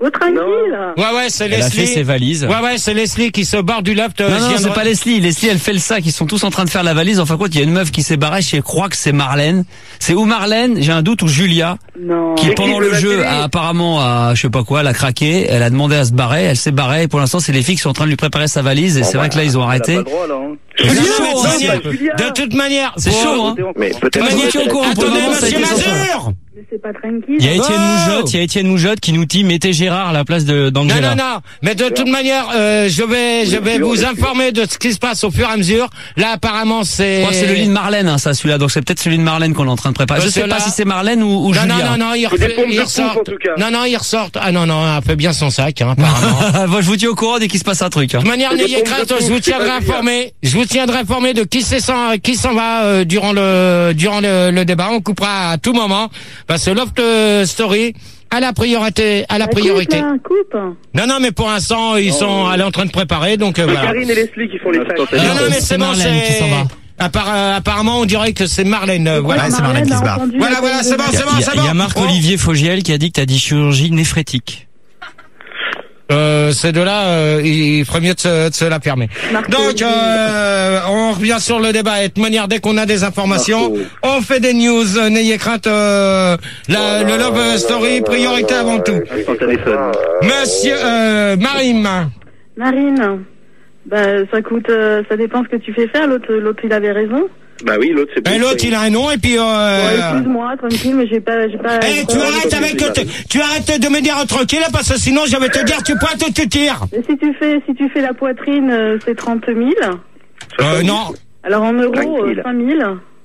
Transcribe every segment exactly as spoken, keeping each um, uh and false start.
Oh, tranquille. Ouais, ouais, c'est Elle a Leslie. fait ses valises. Ouais, ouais, c'est Leslie qui se barre du loft. Non, euh, je non, viens c'est de- pas Leslie. Leslie, elle fait le sac. Ils sont tous en train de faire la valise. Enfin, quoi, il y a une meuf qui s'est barrée. Je crois que c'est Marlène. C'est ou Marlène, j'ai un doute, ou Julia, Non. qui C'est pendant qui, le de la jeu télé a apparemment, a, je sais pas quoi, elle a craqué. Elle a demandé à se barrer. Elle s'est barrée. Et pour l'instant, c'est les filles qui sont en train de lui préparer sa valise. Et Bon, c'est vrai bah, que là, ils ont elle a arrêté. pas le droit, là, hein. C'est Non, non, chaud, mais hein. de toute manière- Julia. de toute manière, C'est pour- chaud, hein. Mais de toute peut-être manière, Vous étiez au courant, pour le attendez, moment, ça a monsieur été censé. Mazur. Mais c'est pas tranquille. Il y a Étienne Oh Moujotte, il y a Étienne Moujotte qui nous dit mettez Gérard à la place de Non, d'Angela. non, non. Mais de toute manière, euh, je vais, je vais sûr, vous bien sûr. informer de ce qui se passe au fur et à mesure. Là, apparemment, c'est. Je crois que c'est le lit de Marlène, hein, ça, celui-là. Donc c'est peut-être celui de Marlène qu'on est en train de préparer. Je Parce sais que pas là- si c'est Marlène ou, ou Non, Julia. non, non, non, il, C'est des refait- pompes il de ressort. pompe, en tout cas. Non, non, il ressort. Ah non, non, elle fait bien son sac, hein, apparemment. Moi, je vous tiens au courant dès qu'il se passe un truc. Hein. De toute manière, C'est des n'ayez pompes de crainte, pompe, je vous c'est tiendrai pas Julia. informé. Je vous tiendrai informé de qui c'est s'en, qui s'en va euh, durant le durant le, le débat. On coupera à tout moment parce que Loft euh, Story a la priorité, à la Bah, priorité. Coupe, là, coupe. Non, non, mais pour l'instant, ils sont elle est en train de préparer, donc euh, C'est voilà. Karine et Leslie qui font les sacs. Non, non, mais c'est C'est bon, Marlène qui s'en va. c'est. Appar- euh, apparemment, on dirait que c'est Marlène. euh, voilà. Ouais, c'est Marlène qui se barre. Voilà, voilà, c'est bon, Il y a, c'est bon, il y a- c'est il y a bon. Marc-Olivier Fogiel qui a dit que t'as dit chirurgie néphrétique. Euh, ces deux-là, euh, il il ferait mieux de se, de se la fermer. Marc Donc, Olivier. euh, on revient sur le débat. Et de manière, dès qu'on a des informations, Marco. on fait des news. Euh, N'ayez crainte. Euh, la, le Love Story, priorité avant tout. Son téléphone. Monsieur euh, Marine. Marine. Bah, ça coûte, euh, ça dépend ce que tu fais faire. L'autre, l'autre, il avait raison. Bah oui, l'autre c'est Et l'autre, il a un nom. Et puis. Bon, Euh, excuse-moi, tranquille, mais j'ai pas, j'ai pas. Eh, j'ai tu pas- arrêtes avec que tu, tu arrêtes de me dire tranquille parce que sinon je vais te dire tu pointes ou tu tires. Mais si tu fais, si tu fais la poitrine, euh, c'est trente mille. Euh, non. Alors en euros, Tranquille. euh, cinq mille.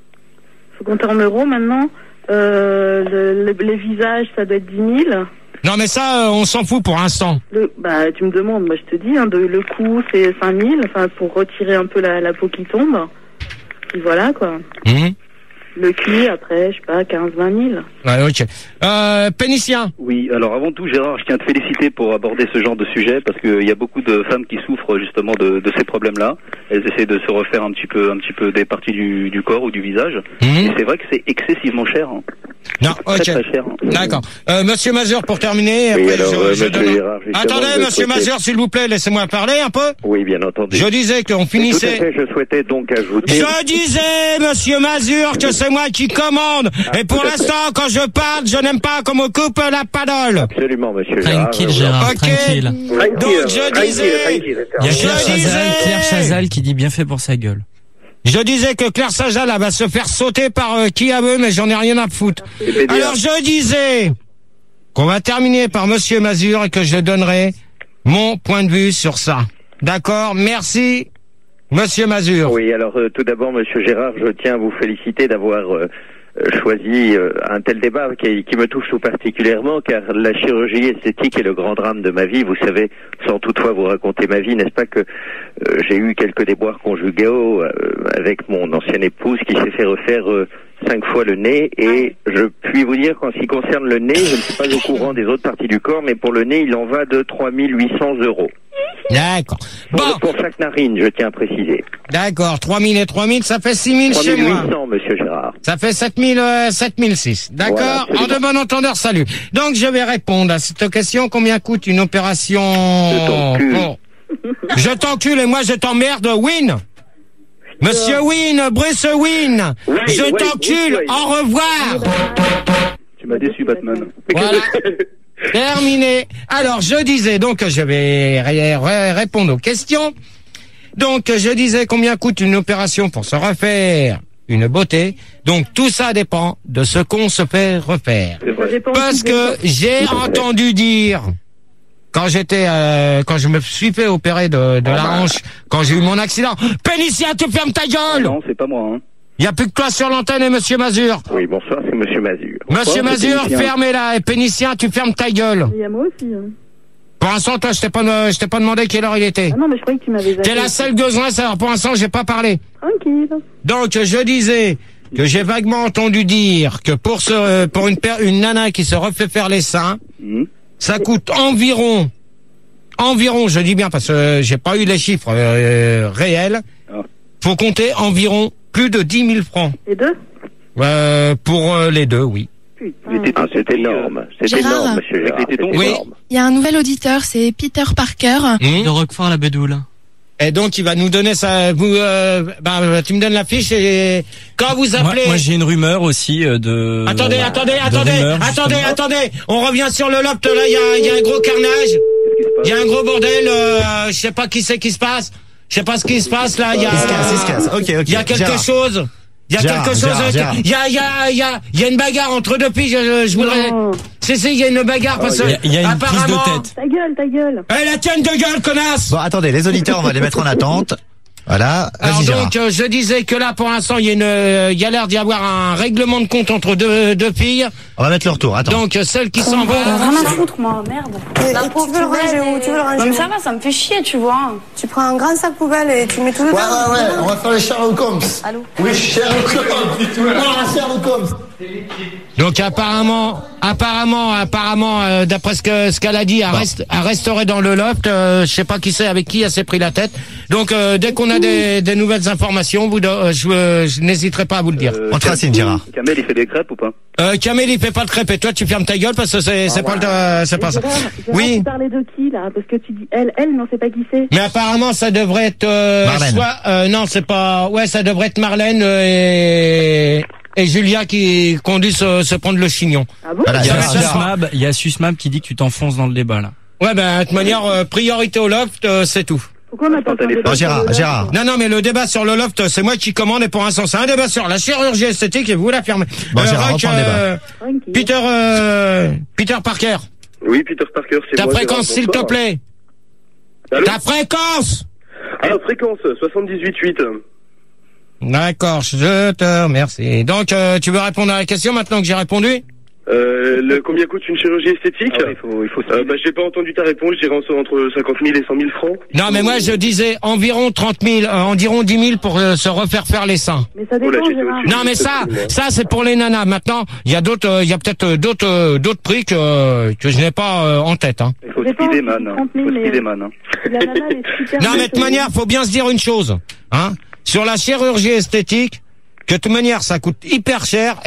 Faut compter en euros maintenant. Euh, le- le- les visages, ça doit être dix mille. Non mais ça, euh, on s'en fout pour l'instant. Le, bah, tu me demandes, moi je te dis, hein, de, le coût c'est cinq mille, enfin pour retirer un peu la, la peau qui tombe. Puis voilà quoi. Hum. Le cul après, je sais pas, quinze vingt mille. Ouais, ok. Euh, Pénicien. Oui, alors avant tout, Gérard, je tiens à te féliciter pour aborder ce genre de sujet parce qu'il y a beaucoup de femmes qui souffrent justement de, de ces problèmes-là. Elles essaient de se refaire un petit peu, un petit peu des parties du, du corps ou du visage. Hum. Et c'est vrai que c'est excessivement cher. hein. Non, Très ok. très cher. hein. D'accord. Euh, Monsieur Mazur, pour terminer. Oui, après, alors, je- euh, je Monsieur donne- Gérard, justement, Attendez, je Monsieur souhaitais- Mazur, s'il vous plaît, laissez-moi parler un peu. Oui, bien entendu. Je disais qu'on Tout à finissait. fait, je souhaitais donc ajouter... Je disais, Monsieur Mazur, que c'est moi qui commande. Et pour tout à fait. l'instant, quand je parle, je n'aime pas qu'on me coupe la parole. Absolument, monsieur Gérard. Tranquille, je vous en- Gérard, Ok. tranquille. Tranquille, Donc, je tranquille, disais- tranquille. Il y a Je Claire disais- Chazal, Claire Chazal qui dit bien fait pour sa gueule. Je disais que Claire Sajal elle va se faire sauter par euh, qui à veut, mais j'en ai rien à foutre. C'est bien. Alors je disais qu'on va terminer par Monsieur Mazur et que je donnerai mon point de vue sur ça. D'accord? Merci, Monsieur Mazur. Oui, alors euh, tout d'abord, monsieur Gérard, je tiens à vous féliciter d'avoir euh, euh, choisi euh, un tel débat qui, qui me touche tout particulièrement, car la chirurgie esthétique est le grand drame de ma vie. Vous savez, sans toutefois vous raconter ma vie, n'est-ce pas que euh, j'ai eu quelques déboires conjugaux euh, avec mon ancienne épouse qui s'est fait refaire euh, cinq fois le nez, et je puis vous dire qu'en ce qui concerne le nez, je ne suis pas au courant des autres parties du corps, mais pour le nez, il en va de trois mille huit cents euros. D'accord. Pour, Bon, pour chaque narine, je tiens à préciser. d'accord. trois mille et trois mille, ça fait six mille chez moi. trois mille huit cents, monsieur Gérard. Ça fait sept mille, euh, sept mille six. D'accord? Voilà, En absolument. de bon entendeur, salut. Donc, je vais répondre à cette question. Combien coûte une opération? Je t'encule. pour- Je t'encule et moi je t'emmerde, Win. Monsieur Win, Bruce Win. Oui, je oui, t'encule. oui, oui. Au revoir. Tu m'as déçu, Batman. Voilà. Terminé. Alors, je disais, donc, je vais ré- ré- répondre aux questions. Donc, je disais combien coûte une opération pour se refaire une beauté. Donc, tout ça dépend de ce qu'on se fait refaire. C'est vrai. Parce que j'ai entendu dire, quand j'étais, euh, quand je me suis fait opérer de, de la hanche, quand j'ai eu mon accident, Pénicia, tu fermes ta gueule! Non, c'est pas moi. Hein. Il n'y a plus que toi sur l'antenne et Monsieur Mazur. Oui, bonsoir, c'est monsieur Mazur. Monsieur Bonsoir, Mazur, c'est Pénicien. fermez-la. Et Pénicien, tu fermes ta gueule. Il y a moi aussi. Hein. Pour l'instant, toi, je t'ai pas, euh, je t'ai pas demandé quelle heure il était. Ah non, mais je croyais que tu m'avais T'es la seule besoin, ça. Pour l'instant, j'ai pas parlé. Tranquille. Donc, je disais que j'ai vaguement entendu dire que pour ce, pour une per- une nana qui se refait faire les seins, Mhm. ça coûte environ, environ, je dis bien parce que j'ai pas eu les chiffres euh, réels. Ah. Faut compter environ plus de dix mille francs. Les deux? Euh, pour euh, les deux, oui. Putain. Les les tétons, Ah, c'est énorme. C'est Gérard. énorme, monsieur Gérard. Avec les tétons, c'est oui. énorme. Il y a un nouvel auditeur, c'est Peter Parker. Hum. De Roquefort la Bédoule. Et donc il va nous donner ça. Vous, euh, bah, tu me donnes la fiche et quand vous Moi, appelez. moi, j'ai une rumeur aussi euh, de. Attendez, de attendez, attendez, rumeurs, attendez, justement. attendez. On revient sur le loft. Là, il y a, il y a un gros carnage. Il y a un gros bordel. Euh, je sais pas qui c'est qui se passe. Je sais pas ce qui se passe là. Il y a. Il se casse, il se casse. Ok, ok. Il y a quelque Gérard. chose. Il y a Gérard, quelque chose. Gérard, euh, Gérard. Il y a, il y a, il y a, il y a une bagarre entre deux filles. Je, je, je voudrais. Non. C'est, c'est, il y a une bagarre parce que. Il y a, il y a une prise apparemment. de tête. Ta gueule, ta gueule. Eh, la tienne de gueule, connasse. Bon, attendez, les auditeurs, on va les mettre en attente. Voilà. Alors Vas-y, Gérard. donc, euh, je disais que là, pour l'instant, il y a une, euh, il y a l'air d'y avoir un règlement de compte entre deux, deux filles. On va mettre leur tour. Attends. Donc, euh, celle qui s'en va. Rien à foutre, moi, merde. La pauvre, tu veux le ranger où Tu veux le ranger Non, mais où ça va, ça me fait chier, tu vois. Tu prends un grand sac poubelle et tu mets tout dedans. Ouais, ouais, ouais, on va faire les Sherlock Holmes. Allô Oui, Sherlock Holmes. Ah, Sherlock Holmes. Donc apparemment, apparemment, apparemment, euh, d'après ce que ce qu'elle a dit, elle, reste, elle resterait dans le loft. Euh, je sais pas qui c'est, avec qui elle s'est pris la tête. Donc euh, dès qu'on a des, des nouvelles informations, vous, euh, je, euh, je n'hésiterai pas à vous le dire. Euh, On te racine, Gérard. Kamel, il fait des crêpes ou pas? Euh, Kamel, il fait pas de crêpes et toi, tu fermes ta gueule parce que c'est c'est pas le, c'est pas ça. Gérard, Gérard, Oui. Tu parlais de qui là? Parce que tu dis elle, elle, non, c'est pas qui c'est. Mais apparemment, ça devrait être euh, Marlène. soit euh, non, c'est pas. Ouais, ça devrait être Marlène euh, et et Julia qui conduit se, se prendre le chignon. Ah bon? Voilà, Il y a Gérard, Gérard. Susmab, il y a Susmab qui dit que tu t'enfonces dans le débat là. Ouais, ben de toute manière, euh, priorité au loft, euh, c'est tout. Pourquoi on n'a pas fait un débat Oh, Gérard, sur le Gérard. loft? Non, non, mais le débat sur le loft, c'est moi qui commande et pour l'instant, c'est un débat sur la chirurgie esthétique et vous la fermez. Bon, Gérard, reprends le débat. Tranquille. Peter, euh, Peter Parker, Oui, Peter Parker, c'est ta moi. fréquence, Gérard, s'il te bonsoir. plaît. Allô Ta fréquence. Ah, fréquence, soixante-dix-huit huit. D'accord, je te remercie. Donc, euh, tu veux répondre à la question maintenant que j'ai répondu? Euh, le, combien coûte une chirurgie esthétique? Ah, il faut, il faut euh, bah, j'ai pas entendu ta réponse, je dirais entre cinquante mille et cent mille francs. Non, mais moi, je disais environ trente mille, euh, environ dix mille pour euh, se refaire faire les seins. Mais ça Oh là, dépend, j'étais Gérard. au-dessus. Non, mais ça, ça, c'est pour les nanas. Maintenant, il y a d'autres, euh, il y a peut-être euh, d'autres, euh, d'autres prix que, euh, que je n'ai pas euh, en tête, hein. Il faut Ça dépend, speeder si man. c'est hein. trente Il mille, faut mais- speeder man. hein. La nana, elle est super Non, mais de belle, toute manière, faut bien se dire une chose, hein. Sur la chirurgie esthétique, que de toute manière, ça coûte hyper cher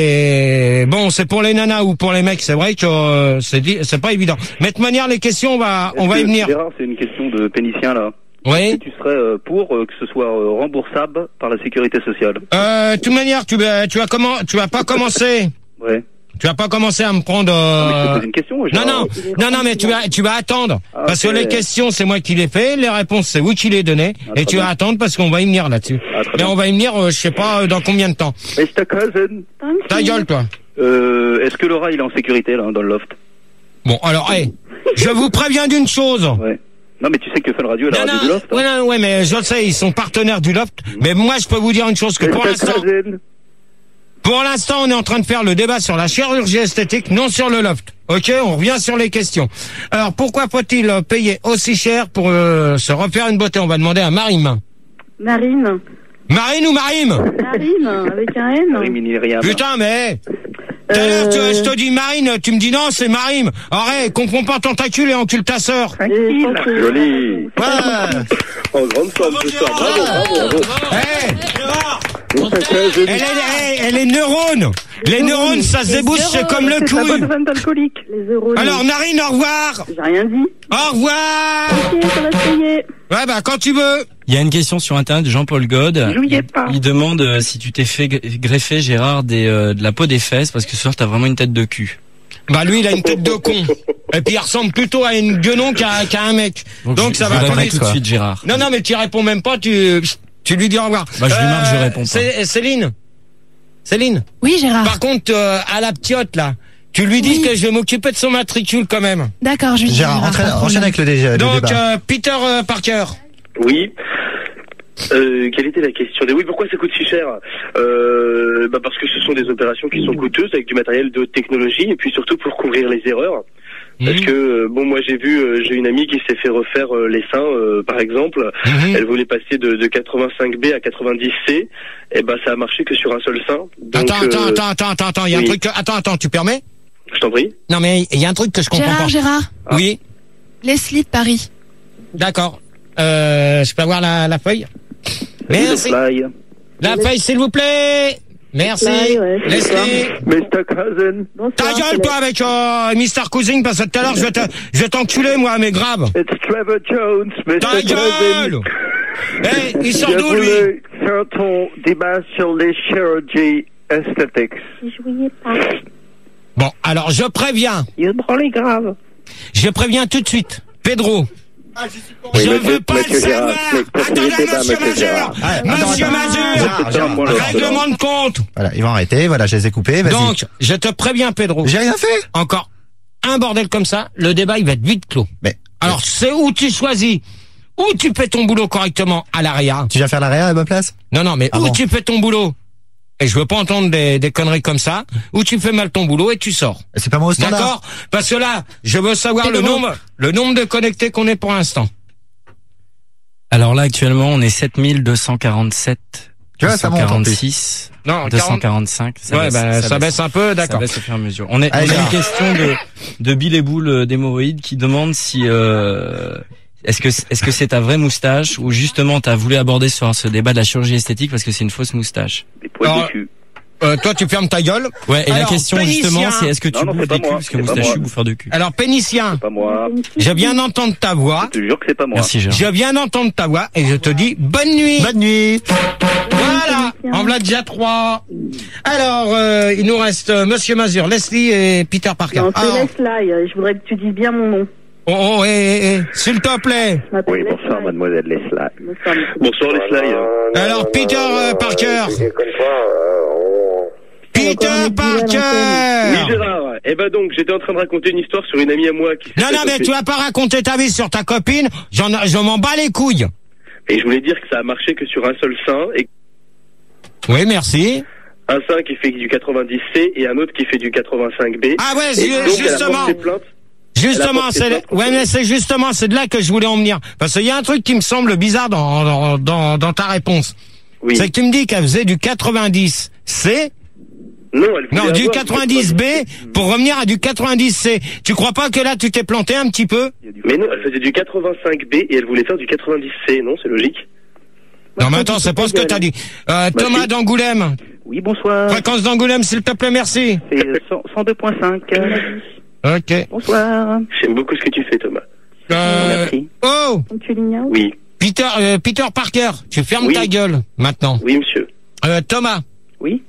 et bon, c'est pour les nanas ou pour les mecs, c'est vrai que euh, c'est dit- c'est pas évident. Mais de toute manière, les questions, on va, on Est-ce va y que, venir. Gérard, c'est une question de pénicien là. Oui. Est-ce que tu serais euh, pour euh, que ce soit euh, remboursable par la sécurité sociale? Euh, de toute manière, tu vas, tu vas comment, tu vas pas commencer. Ouais. Tu vas pas commencer à me prendre. Non, mais je te Euh... pose une question. Non, Gérard. non, non, non, mais tu vas, tu vas attendre. Ah, Parce ok. que les questions, c'est moi qui les fais, les réponses, c'est vous qui les donnez. Ah, et très tu bien. vas attendre parce qu'on va y venir là-dessus. Ah, très Mais bien. on va y venir, euh, je sais pas, euh, dans combien de temps. mister Cousin. Ta gueule, toi. Euh, est-ce que Laura, il est en sécurité là, dans le loft? Bon, alors, hey, je vous préviens d'une chose. Ouais. Non, mais tu sais que Fun Radio est la Non, radio non, du loft. hein. ouais, non, ouais, mais je le sais, ils sont partenaires du loft. Mais moi, je peux vous dire une chose que pour mister l'instant, Cousin. pour l'instant, on est en train de faire le débat sur la chirurgie esthétique, non sur le loft. Ok, on revient sur les questions. Alors, pourquoi faut-il euh, payer aussi cher pour euh, se refaire une beauté? On va demander à Marine. Marine. Marine ou Marine? Marine, avec un N. Marie Myriam. Putain, mais... Tout à l'heure, tu- je te dis Marine, tu me dis non, c'est Marine. Arrête, comprends pas tentacule et encule ta sœur. Et je pense que- Joli. Ouais. En grande forme ce soir. Bravo, bravo, bravo. Hey, mister elle, Cousin. est, elle, elle est neurone. Les neurones, ça se débouche, c'est comme le C'est la bonne cul. vente alcoolique. Les euros. Alors, Narine, au revoir. J'ai rien dit. Au revoir. Ok, ça va se payer. Ouais, bah, quand tu veux. Il y a une question sur internet de Jean-Paul God. Jouillez Il, pas. il demande euh, si tu t'es fait g- greffer, Gérard, des, euh, de la peau des fesses, parce que ce soir t'as vraiment une tête de cul. Bah, lui, il a une tête de con. Et puis, il ressemble plutôt à une guenon qu'à qu'à un mec. Donc, je- ça je va lui pas réponds vite, tout de quoi. suite, Gérard. Non, non, mais tu réponds même pas, tu, tu lui dis au revoir. Bah, je lui marque, je réponds pas. Cé- Céline. Céline. Oui, Gérard. Par contre, euh, à la ptiote, là, tu lui dis Oui. que je vais m'occuper de son matricule quand même. D'accord, je lui dis. Gérard, Gérard, entraîne- pas de enchaîne problème. avec le, dé- le Donc, débat. euh, Peter euh, Parker. Oui. Euh, quelle était la question? Oui, pourquoi ça coûte si cher? euh, bah Parce que ce sont des opérations qui sont coûteuses avec du matériel de haute technologie et puis surtout pour couvrir les erreurs. Parce Mhm. que euh, bon, moi j'ai vu, euh, j'ai une amie qui s'est fait refaire euh, les seins, euh, par exemple. Mhm. Elle voulait passer de, de quatre-vingt-cinq B à quatre-vingt-dix C, et ben ça a marché que sur un seul sein. Donc, Attends, attends, euh, attends, attends, attends, attends, il y a oui. un truc que... Attends, attends, tu permets? Je t'en prie. Non, mais il y a un truc que je comprends Gérard, pas. Gérard. Oui, Leslie de Paris. d'accord. Euh, je peux avoir la, la feuille? Salut, Merci. The Fly. La feuille, s'il vous plaît. Merci. Ouais, ouais, c'est Leslie. mister Cousin. Ta gueule, toi, avec euh, mister Cousin, parce que tout à l'heure, je vais te- je vais t'enculer, moi, mais grave. It's Trevor Jones, mister Ta gueule. Eh, il sort d'où, lui? Je voulais faire ton débat sur les chirurgies esthétiques. Je voyais pas. Bon, alors, je préviens. Il est branlé grave. Je préviens tout de suite. Pedro. Oui, je monsieur- veux pas le monsieur Gérard, savoir. mais poursuivez Attendez, le débat, monsieur monsieur Mazur. Gérard. Ah, Monsieur attends, Mazur. Gérard, Gérard. Règlement de compte. Voilà, ils vont arrêter, voilà, je les ai coupés, vas-y. Donc, je te préviens, Pedro. J'ai rien fait. Encore un bordel comme ça, le débat, il va être vite clos. Mais, Alors, c'est où tu choisis. Où tu fais ton boulot correctement à l'area. tu viens faire l'arrière à ma place? Non, non, mais Ah où bon tu fais ton boulot. Et je veux pas entendre des, des conneries comme ça. Où tu fais mal ton boulot et tu sors. C'est pas moi au standard. D'accord? Parce que là, je veux savoir le Pedro. nombre, le nombre de connectés qu'on est pour l'instant. Alors là, actuellement, on est sept mille deux cent quarante-sept. Tu vois, ça monte en plus. quarante-six. Non, deux cent quarante-cinq. Ça Ouais, baisse, bah, ça baisse un peu, Ça d'accord. baisse au fur et à mesure. On, est, on a Allez, une Gérard. question de, de Bill et Boule euh, d'hémorroïdes qui demande si, euh, est-ce que, est-ce que c'est ta vraie moustache ou justement t'as voulu aborder sur ce débat de la chirurgie esthétique parce que c'est une fausse moustache? Des poils Alors, de cul. Euh, toi, tu fermes ta gueule. Ouais, et la Alors, question pénicien. justement, c'est est-ce que tu Non, non, bouffes c'est pas des culs moi, parce que c'est pas moustachu, moi. bouffeur de cul. Alors, pénicien, Pas moi. je viens d'entendre ta voix. Je te jure que c'est pas moi. Merci Gérard. Je viens d'entendre ta voix et je te dis bonne nuit. Bonne nuit. Voilà, en voilà déjà trois. Alors, euh, il nous reste euh, Monsieur Mazur, Leslie et Peter Parker. Non, c'est Ah, Leslie. Je voudrais que tu dises bien mon nom. oh, oh, eh, eh, eh, s'il te plaît. Je m'appelle Oui, bonsoir, Leslie. mademoiselle Leslie. Bonsoir, monsieur. Bonsoir les slides. Alors, Peter euh, Parker. Peter Oui Parker. Gérard, eh ben donc j'étais en train de raconter une histoire sur une amie à moi qui s'est Non, non, mais fait- tu vas pas raconter ta vie sur ta copine. J'en, je m'en bats les couilles. Et je voulais dire que ça a marché que sur un seul sein, et Oui, merci. un sein qui fait du quatre-vingt-dix C et un autre qui fait du quatre-vingt-cinq B. Ah ouais, Et ju- donc, elle a justement. porté plainte. Justement, Elle a porté c'est, plainte contre ouais, mais c'est justement, c'est de là que je voulais en venir. Parce qu'il y a un truc qui me semble bizarre dans, dans, dans, dans ta réponse. Oui. C'est que tu me dis qu'elle faisait du quatre-vingt-dix C. Non, elle voulait Non, du avoir quatre-vingt-dix B pour revenir à du quatre-vingt-dix C. Tu crois pas que là, tu t'es planté un petit peu? Mais non, elle faisait du quatre-vingt-cinq B et elle voulait faire du quatre-vingt-dix C, non? C'est logique. Non, mais attends, c'est pas ce que t'as dit. Euh, Thomas si. d'Angoulême. Oui, bonsoir. Fréquence d'Angoulême, s'il te plaît, merci. C'est cent- cent deux point cinq. Ok. Bonsoir. J'aime beaucoup ce que tu fais, Thomas. Euh, Merci. oh! Donc, tu l'ignores? Oui, Peter, euh, Peter Parker, tu fermes Oui. ta gueule, maintenant. oui, monsieur. Euh, Thomas. Oui.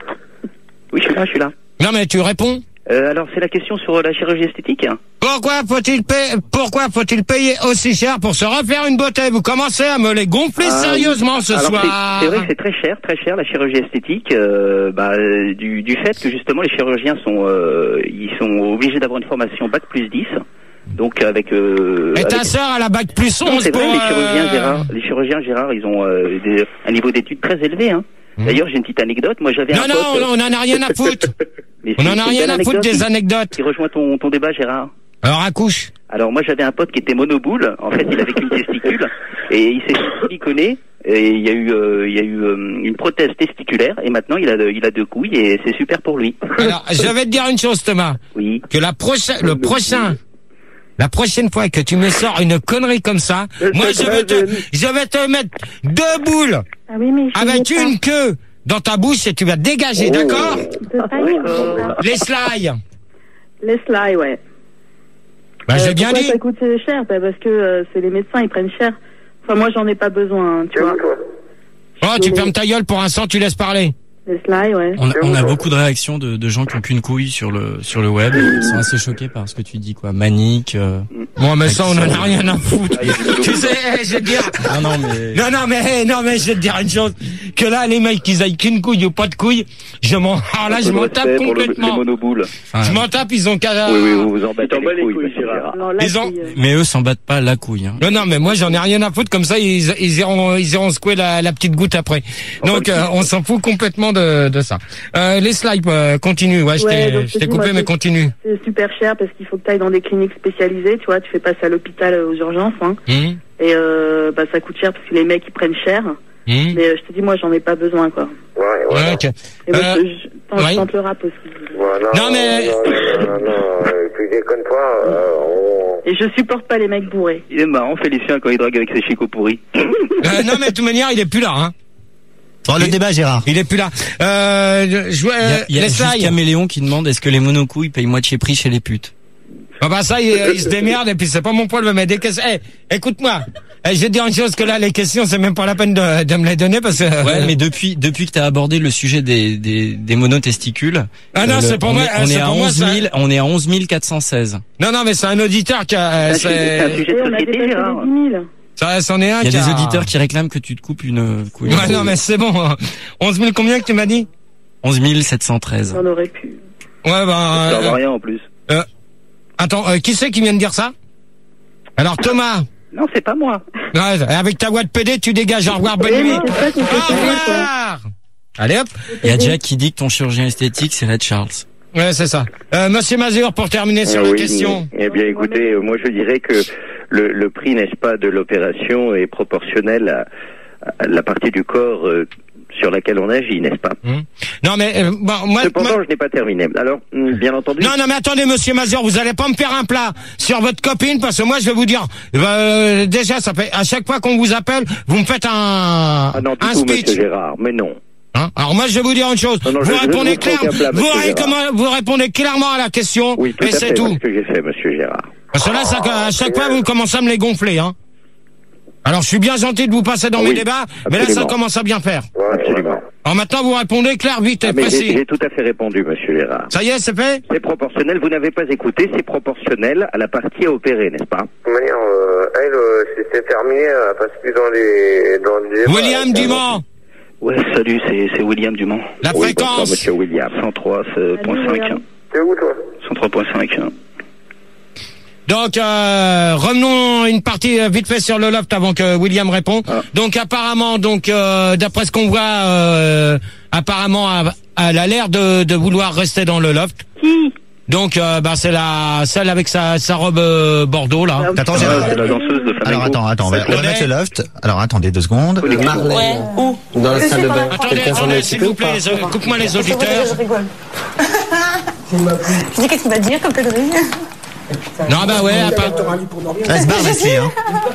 Oui, je suis là, je suis là. Non, mais tu réponds. Euh, alors, c'est la question sur la chirurgie esthétique. Pourquoi faut-il payer, pourquoi faut-il payer aussi cher pour se refaire une beauté? Vous commencez à me les gonfler Ah, sérieusement ce alors, soir. c'est- C'est vrai que c'est très cher, très cher la chirurgie esthétique, euh, bah, euh, du, du fait que justement les chirurgiens sont, euh, ils sont obligés d'avoir une formation bac plus dix. Donc avec. Euh, Et ta avec- sœur, elle a bac plus Non, onze c'est pour... vrai, les euh, chirurgiens Gérard, les chirurgiens Gérard, ils ont euh, des- un niveau d'études très élevé. Hein. D'ailleurs, j'ai une petite anecdote. Moi, j'avais Non, un non, pote. non, on en a rien à foutre. Mais On c'est- en a c'est une rien belle à foutre anecdote des qui- anecdotes. Qui rejoint ton, ton débat, Gérard. Alors, accouche. Alors moi j'avais un pote qui était monoboule, en fait il avait qu'une testicule et il s'est siliconé et il y a eu euh, il y a eu euh, une prothèse testiculaire et maintenant il a de- il a deux couilles et c'est super pour lui. Alors, je vais te dire une chose, Thomas. Oui. Que la prochaine, le prochain, la prochaine fois que tu me sors une connerie comme ça, moi je vais te, je vais te mettre deux boules Ah oui, mais je avec voulais une queue dans ta bouche et tu vas te dégager, Oh. d'accord? D'accord. Les slides. Les slides, ouais. Bah, j'ai Euh, bien pourquoi dit. ça coûte cher? Bah, parce que euh, c'est les médecins, ils prennent cher. Enfin moi j'en ai pas besoin, hein, tu vois. Oh, tu fermes ta gueule pour l'instant, tu laisses parler. Les slides, ouais. On a, on a beaucoup de réactions de, de gens qui ont qu'une couille sur le sur le web. Ils sont assez choqués par ce que tu dis, quoi. Manique. Euh, Bon, mais ça, on en a rien à foutre. Tu sais, eh, je vais te dire. Non, non, mais. Non, non, mais, non, mais je vais te dire une chose. Que là, les mecs, qu'ils aillent qu'une couille ou pas de couille, je m'en, alors là, je m'en tape pour le- les complètement. monoboules. Je m'en tape, ils ont qu'à... Oui, oui, vous vous en Ils t'en battez bats les les couilles, couilles, Gérard. Alors là, Ils ont- c'est, euh, Mais eux s'en battent pas la couille. Hein. Non, non, mais moi, j'en ai rien à foutre. Comme ça, ils, ils iront, ils iront secouer la, la petite goutte après. Donc, euh, on s'en fout complètement de, de ça. Euh, les slides, euh, continue. Ouais, je Ouais, t'ai, donc, je t'ai dis-moi, coupé, mais c'est- continue. c'est super cher parce qu'il faut que tu ailles dans des cliniques spécialisées, tu vois, tu fais passer à l'hôpital euh, aux urgences, hein. Hum, Et euh, bah ça coûte cher parce que les mecs ils prennent cher. hum. Mais euh, je te dis moi j'en ai pas besoin quoi. Ouais, ok. Et moi Euh, je, je, attends, ouais. je tente le rap aussi. Non, mais... tu déconnes pas. Et je supporte pas les mecs bourrés. Il est marrant, Félicien, quand il drague avec ses chicots pourris. Euh, non, mais de toute manière, il est plus là, hein. Bon, le il, débat, Gérard. Il est plus là. Euh, je, euh, Il y a, il y a juste Caméléon qui demande est-ce que les monocouilles payent moitié prix chez les putes. Ah bah ça, il, il se démerde et puis c'est pas mon problème. Mais des questions. Hey, écoute-moi. Hey, je vais te dire une chose que là, les questions, c'est même pas la peine de, de me les donner parce que. Ouais, mais depuis depuis que t'as abordé le sujet des des, des monotesticules. Ah non, le, c'est pour on moi. Est, on c'est est à pour onze mille, moi, on est à onze mille quatre cent seize. Non non, mais c'est un auditeur qui a. Euh, C'est un sujet de société, Gérard. Ça, c'en est un. Il y a qui des a... auditeurs qui réclament que tu te coupes une couille. Ouais, non, mais c'est bon. onze mille combien que tu m'as dit? onze mille sept cent treize. On aurait pu. Ouais, bah. Ça Euh, va rien en plus. euh, attends, euh, qui c'est qui vient de dire ça? Alors Thomas. Non, c'est pas moi. Ouais, avec ta voix de P D, tu dégages. Au revoir, bonne nuit. Au revoir. Allez hop. Il y a Jack qui dit que ton chirurgien esthétique c'est Red Charles. Ouais, c'est ça. Euh, Monsieur Mazur, pour terminer sur Ah la oui, question. Eh bien, écoutez, euh, moi je dirais que le, le prix, n'est-ce pas, de l'opération est proportionnel à, à la partie du corps euh, sur laquelle on agit, n'est-ce pas? Hum. Non, mais euh, bon, moi. Cependant, moi... je n'ai pas terminé. Alors, hum, bien entendu. Non, non, mais attendez, Monsieur Mazur, vous allez pas me faire un plat sur votre copine parce que moi, je vais vous dire. Euh, déjà, ça fait à chaque fois qu'on vous appelle, vous me faites un Ah non, du un tout, speech. Monsieur Gérard, mais non. Hein? Alors moi je vais vous dire une chose. Non, non, vous je- je répondez ne vous clair, prends aucun plat, vous, monsieur ré- Gérard. comment- vous répondez clairement à la question Oui, tout et à c'est fait, tout. c'est ce que j'ai fait, Monsieur Gérard. Parce que là, ça, à chaque fois vous commencez à me les gonfler, hein. Alors je suis bien gentil de vous passer dans Oui, mes débats, mais là ça absolument. commence à bien faire. Absolument. Alors maintenant vous répondez clair, vite et Ah, mais j'ai précis. j'ai tout à fait répondu, Monsieur Gérard. Ça y est, c'est fait. C'est proportionnel, vous n'avez pas écouté, c'est proportionnel à la partie à opérer, n'est-ce pas? De toute manière, euh, elle, euh, c'était terminé, elle passe plus dans les, dans les débats. William Dumont. Ouais, salut, c'est c'est William Dumont. La Oui, fréquence. bonsoir, Monsieur William. cent trois virgule cinq. T'es où, toi? cent trois virgule cinq. Donc euh, revenons une partie euh, vite fait sur le loft avant que William réponde. Ah. Donc apparemment, donc euh, d'après ce qu'on voit, euh, apparemment elle elle a l'air de, de vouloir rester dans le loft. Qui? Donc euh, bah c'est la celle avec sa, sa robe euh, bordeaux là. Attends, Ah, Gérard. c'est la danseuse de flamenco. Alors attends, attends, on va, on va connaît. mettre le loft. Alors attendez deux secondes. Marlène. Ouais. Où? Dans la Je salle sais de pas. bain. Attendez, Quelqu'un s'en est attendez, s'il occupé vous ou plaît, pas? les, coupe-moi les Je auditeurs. rigole. Je dis qu'est-ce qu'il va dire comme connerie? Non bah ouais, à part- Elle se barre, Leslie, hein.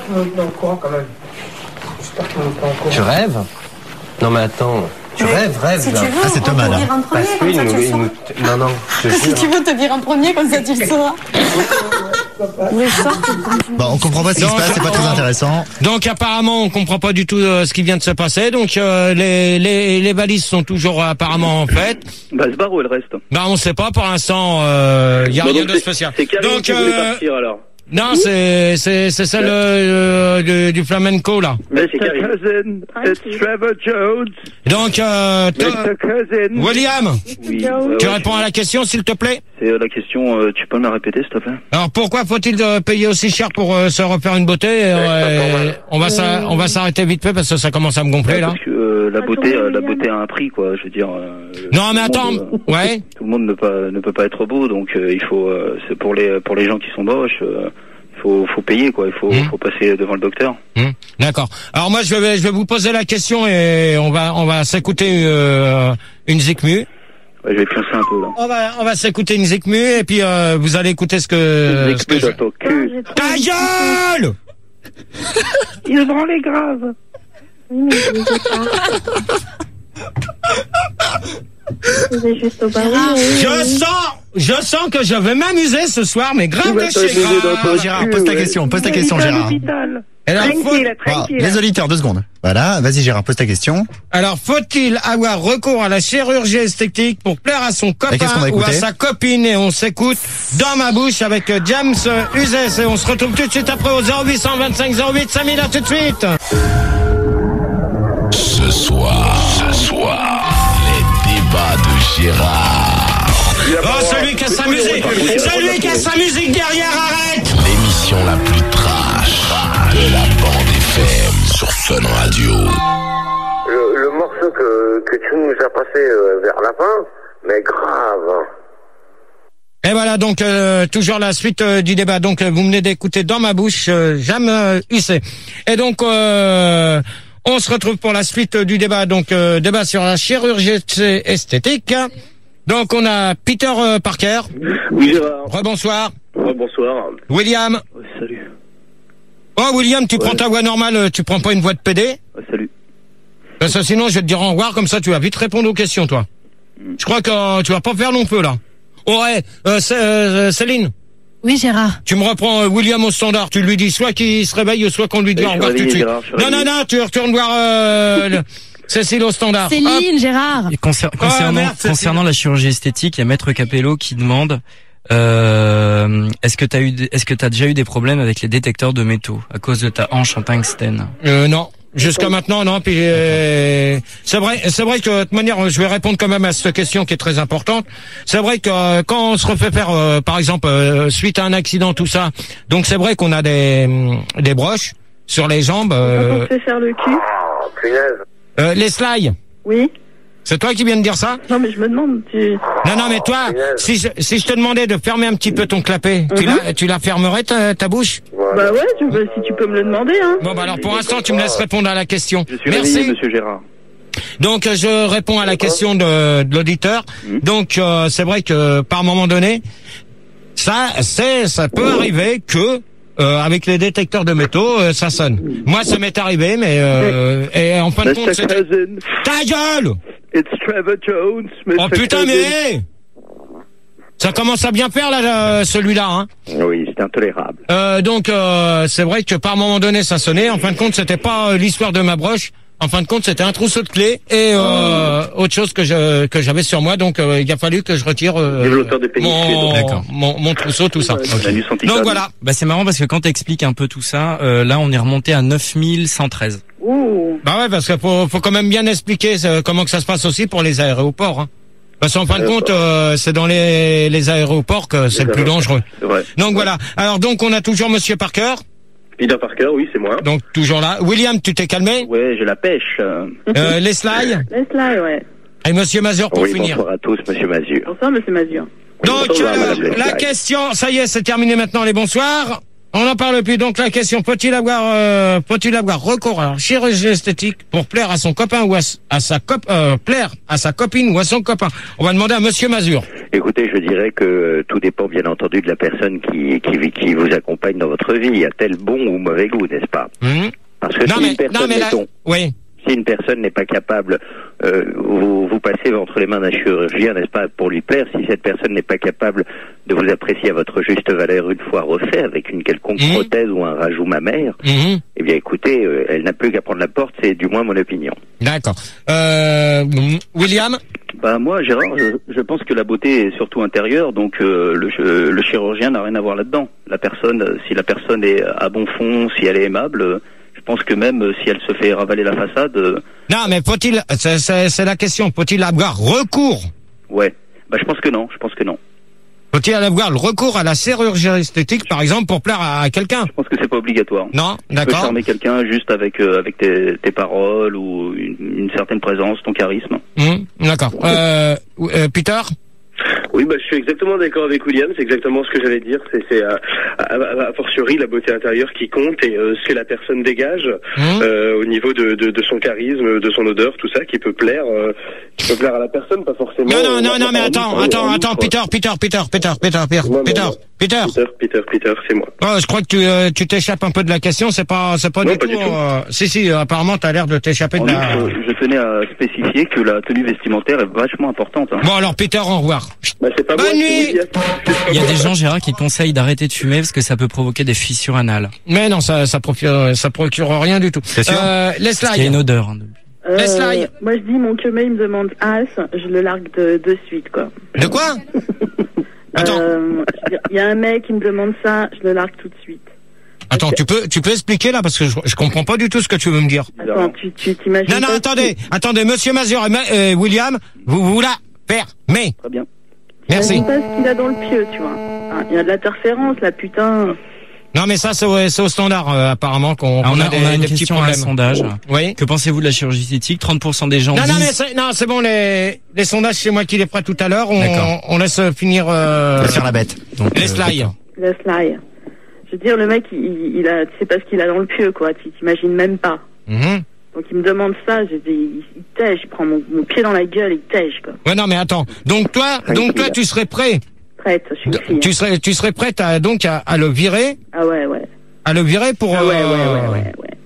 Tu rêves? Non mais attends, tu Mais rêves, rêve Si là. tu veux, Ah, c'est on Thomas, te là. vire en premier, Parce comme qu'il ça nous, tu le il sauras. nous... Non, non, je te Si jure. tu veux te vire en premier, comme ça tu le sauras. Mais sors, Bon, on comprend pas ce qui se Donc, passe, c'est pas très on- intéressant. Donc apparemment on comprend pas du tout euh, ce qui vient de se passer. Donc euh, les, les les valises sont toujours euh, apparemment en fait. Bah, ce bar où elle reste. Bah on sait pas pour l'instant. Il euh, y a Bon, rien donc, de c'est- spécial. C'est Karine Donc qui voulait euh, partir alors. non c'est c'est c'est celle euh, du, du flamenco là. Mais c'est Karine. cousin, it's Trevor Jones. Donc euh, to- Mister Cousin. William, Oui. euh, tu ouais, réponds à la question s'il te plaît. C'est euh, la question, euh, tu peux me la répéter s'il te plaît? Alors pourquoi faut-il euh, payer aussi cher pour euh, se refaire une beauté euh, On va s'a- on va s'arrêter vite fait parce que ça commence à me gonfler là. Parce que euh, la beauté, euh, la beauté a un prix quoi. Je veux dire. euh, Non mais tout le attends, monde, euh, ouais. Tout le monde ne peut ne peut pas être beau, donc euh, il faut. euh, c'est pour les pour les gens qui sont moches. euh, faut faut payer quoi. Il faut Mmh. faut passer devant le docteur. Hum, D'accord. Alors moi je vais je vais vous poser la question et on va on va s'écouter euh, une zikmu. Ouais, je vais pioncer un peu là. On va on va s'écouter une zikmu et puis euh, vous allez écouter ce que, ce que je... Dans ton cul. Ta gueule. Il branle les graves. juste au Je sens je sens que je vais m'amuser ce soir mais grave de chez grave. Gérard, pose ta question, pose ta question, Gérard. Alors, faut- Bon, les auditeurs, deux secondes. Voilà, vas-y Gérard, pose ta question. alors faut-il avoir recours à la chirurgie esthétique pour plaire à son qu'est-ce qu'on copain va ou à écouter sa copine et on s'écoute Dans ma bouche avec euh, James euh, Uzès et on se retrouve tout de suite après au zéro huit cent vingt-cinq zéro huit cinq mille à tout de suite. Ce soir, ce soir, les débats de Gérard. Oh, celui qui a sa musique, celui qui a sa musique derrière, arrête. L'émission la plus trash de la bande F M sur Fun Radio. Le, le morceau que, que tu nous as passé euh, vers la fin, mais grave. Et voilà donc euh, toujours la suite euh, du débat. Donc euh, vous venez d'écouter Dans ma bouche, euh, Jam euh, Hussé. Et donc euh, on se retrouve pour la suite euh, du débat. Donc euh, débat sur la chirurgie esthétique. Donc on a Peter euh, Parker. Oui, Gérard. Rebonsoir. Oh, bonsoir. William. Ouais, salut. Oh William, tu Ouais. prends ta voix normale, euh, tu prends pas une voix de P D? Ouais, salut. Parce que sinon, je vais te dire au revoir, comme ça, tu vas vite répondre aux questions, toi. Je crois que euh, tu vas pas faire long feu, là. Oh, ouais, euh, c'est, euh, Céline. Oui, Gérard. Tu me reprends euh, William au standard. Tu lui dis soit qu'il se réveille, soit qu'on lui dit au revoir tout de suite. Gérard, Non, non, non, tu retournes voir euh, le... Cécile au standard. Céline, Hop. Gérard. Et concer- concernant, Oh, merde, concernant la chirurgie esthétique, il y a Maître Capello qui demande euh, est-ce que t'as eu, des- est-ce que t'as déjà eu des problèmes avec les détecteurs de métaux à cause de ta hanche en tungstène? Euh, non. Jusqu'à maintenant, non. Puis euh, c'est vrai, c'est vrai que de toute manière, je vais répondre quand même à cette question qui est très importante. C'est vrai que euh, quand on se refait faire, euh, par exemple, euh, suite à un accident, tout ça. Donc c'est vrai qu'on a des des broches sur les jambes. Euh, On se fait faire le cul. Oh, punaise. euh, les slides. Oui. C'est toi qui viens de dire ça? Non, mais je me demande, tu... Non, non, mais toi, si je, si je te demandais de fermer un petit peu ton clapet, tu la, tu la fermerais ta, ta bouche? Bah ouais, tu peux, si tu peux me le demander, hein. Bon, bah alors pour l'instant, tu me laisses répondre à la question. Je suis Merci. réveillé, monsieur Gérard. Donc euh, je réponds à la question de, de l'auditeur. Donc euh, c'est vrai que par moment donné, ça, c'est, ça peut arriver que euh, avec les détecteurs de métaux, euh, ça sonne. Moi, ça m'est arrivé, mais euh, et en fin de compte, c'était... Ta gueule! It's Trevor Jones, mister Oh putain, mais ça commence à bien faire là, celui-là, hein. Oui, c'est intolérable. Euh, donc euh, c'est vrai que par moment donné, ça sonnait. En fin de compte, c'était pas euh, l'histoire de ma broche. En fin de compte, c'était un trousseau de clés et euh, autre chose que je que j'avais sur moi. Donc euh, il a fallu que je retire euh, Développeur de pénis, mon, D'accord. mon mon trousseau, tout ça. Okay. Donc voilà. Bah c'est marrant parce que quand t'expliques un peu tout ça, euh, là on est remonté à neuf mille cent treize. Ouh. Bah ouais, parce qu'il faut faut quand même bien expliquer euh, comment que ça se passe aussi pour les aéroports. Hein. Parce qu'en fin de compte, euh, c'est dans les les aéroports que c'est le plus dangereux. C'est vrai. Donc voilà. Alors donc on a toujours Monsieur Parker. Peter Parker, oui, c'est moi. Donc toujours là. William, tu t'es calmé? Ouais, j'ai la pêche. Euh, Leslie Laisse-la, ouais. et Monsieur Mazur pour Oui, finir. bonsoir à tous, monsieur Mazur. Bonsoir, monsieur Mazur. Donc Bonsoir, euh, madame la Leslie. question, ça y est, c'est terminé maintenant les bonsoirs. On n'en parle plus. Donc la question, peut-il avoir, euh, peut-il avoir recours à la chirurgie esthétique pour plaire à son copain ou à, à sa cop, euh, plaire à sa copine ou à son copain? On va demander à Monsieur Mazur. Écoutez, je dirais que euh, tout dépend bien entendu de la personne qui, qui, qui vous accompagne dans votre vie. Y a-t-elle bon ou mauvais goût, n'est-ce pas? Mmh. Parce que Non si mais, une personne, non mais là, mettons, oui. si une personne n'est pas capable, euh, vous, vous passez entre les mains d'un chirurgien, n'est-ce pas, pour lui plaire. Si cette personne n'est pas capable de vous apprécier à votre juste valeur une fois refait avec une quelconque Mmh. prothèse ou un rajout mammaire, Mmh. eh bien écoutez, euh, elle n'a plus qu'à prendre la porte, c'est du moins mon opinion. D'accord. Euh, William? Bah moi, Gérard, je, je pense que la beauté est surtout intérieure, donc euh, le, ch- le chirurgien n'a rien à voir là-dedans. La personne, euh, si la personne est à bon fond, si elle est aimable, euh, je pense que même euh, si elle se fait ravaler la façade, euh, Non mais faut-il, c'est, c'est, c'est la question, faut-il avoir recours? ouais. Bah je pense que non, je pense que non. Faut-il avoir le recours à la chirurgie esthétique, par exemple, pour plaire à quelqu'un? Je pense que c'est pas obligatoire. Non, Tu peux d'accord. charmer quelqu'un juste avec euh, avec tes, tes paroles ou une, une certaine présence, ton charisme. Mmh, d'accord. Euh, euh, Peter? Oui, bah, je suis exactement d'accord avec William, c'est exactement ce que j'allais dire, c'est, c'est à, à, à, a fortiori la beauté intérieure qui compte et euh, ce que la personne dégage Mmh. euh, au niveau de, de, de son charisme, de son odeur, tout ça, qui peut plaire, euh, qui peut plaire à la personne, pas forcément... Non, non, euh, non, non, mais en attends, outre, attends, en attends, outre. Peter, Peter, Peter, Peter, Peter, Peter, Non, non, Peter, non. Peter. Peter, Peter, Peter, c'est moi. Oh, je crois que tu, euh, tu t'échappes un peu de la question, c'est pas, c'est pas Non, du pas tout, du tout. euh, si, si, euh, apparemment, t'as l'air de t'échapper En de outre, la... euh, je tenais à spécifier que la tenue vestimentaire est vachement importante. Hein. Bon, alors, Peter, au revoir. Bah, c'est pas Bonne moi, c'est nuit. William. Il y a des gens, Gérard, qui conseillent d'arrêter de fumer parce que ça peut provoquer des fissures anales. Mais non, ça, ça procure, ça procure rien du tout. C'est sûr. Euh, Parce qu'il y a une Leslie. odeur. hein. Euh, Leslie. moi, je dis, mon queumé, il me demande as, je le largue de, de suite, quoi. De quoi? Attends. Euh, je veux dire, il y a un mec qui me demande ça, je le largue tout de suite. Attends, tu peux, tu peux expliquer, là, parce que je, je comprends pas du tout ce que tu veux me dire. Attends, tu, tu t'imagines Non, non, pas attendez, attendez, monsieur Mazur et Ma- euh, William, vous, vous la fermez. Très bien. Merci. T'imagines pas ce qu'il a dans le pieu, tu vois. Hein, il y a de l'interférence, là, putain. Non, mais ça, c'est au, c'est au standard, euh, apparemment, qu'on Ah, on, qu'on a, des, on a une des petits question à un problèmes. sondage. Oui. Que pensez-vous de la chirurgie esthétique? trente pour cent des gens Non, non, mais disent... c'est, non, c'est bon, les, les sondages, c'est moi qui les ferai tout à l'heure. On, D'accord. on laisse finir, euh, Faire la bête. Donc, les euh, slides. Laisse-la. Je veux dire, le mec, il, il a, tu sais pas ce qu'il a dans le pieu, quoi. Tu t'imagines même pas. Mhm. Donc il me demande ça, je dis, il, il tège, il prend mon, mon pied dans la gueule, il tège, quoi. Ouais, non, mais attends. Donc toi, donc toi, tu serais prêt, Prête, je suis une fille. tu hein. serais, tu serais prête à, donc, à, à le virer, Ah ouais, ouais. à le virer pour, Ah ouais, ouais, euh, ouais, ouais, ouais.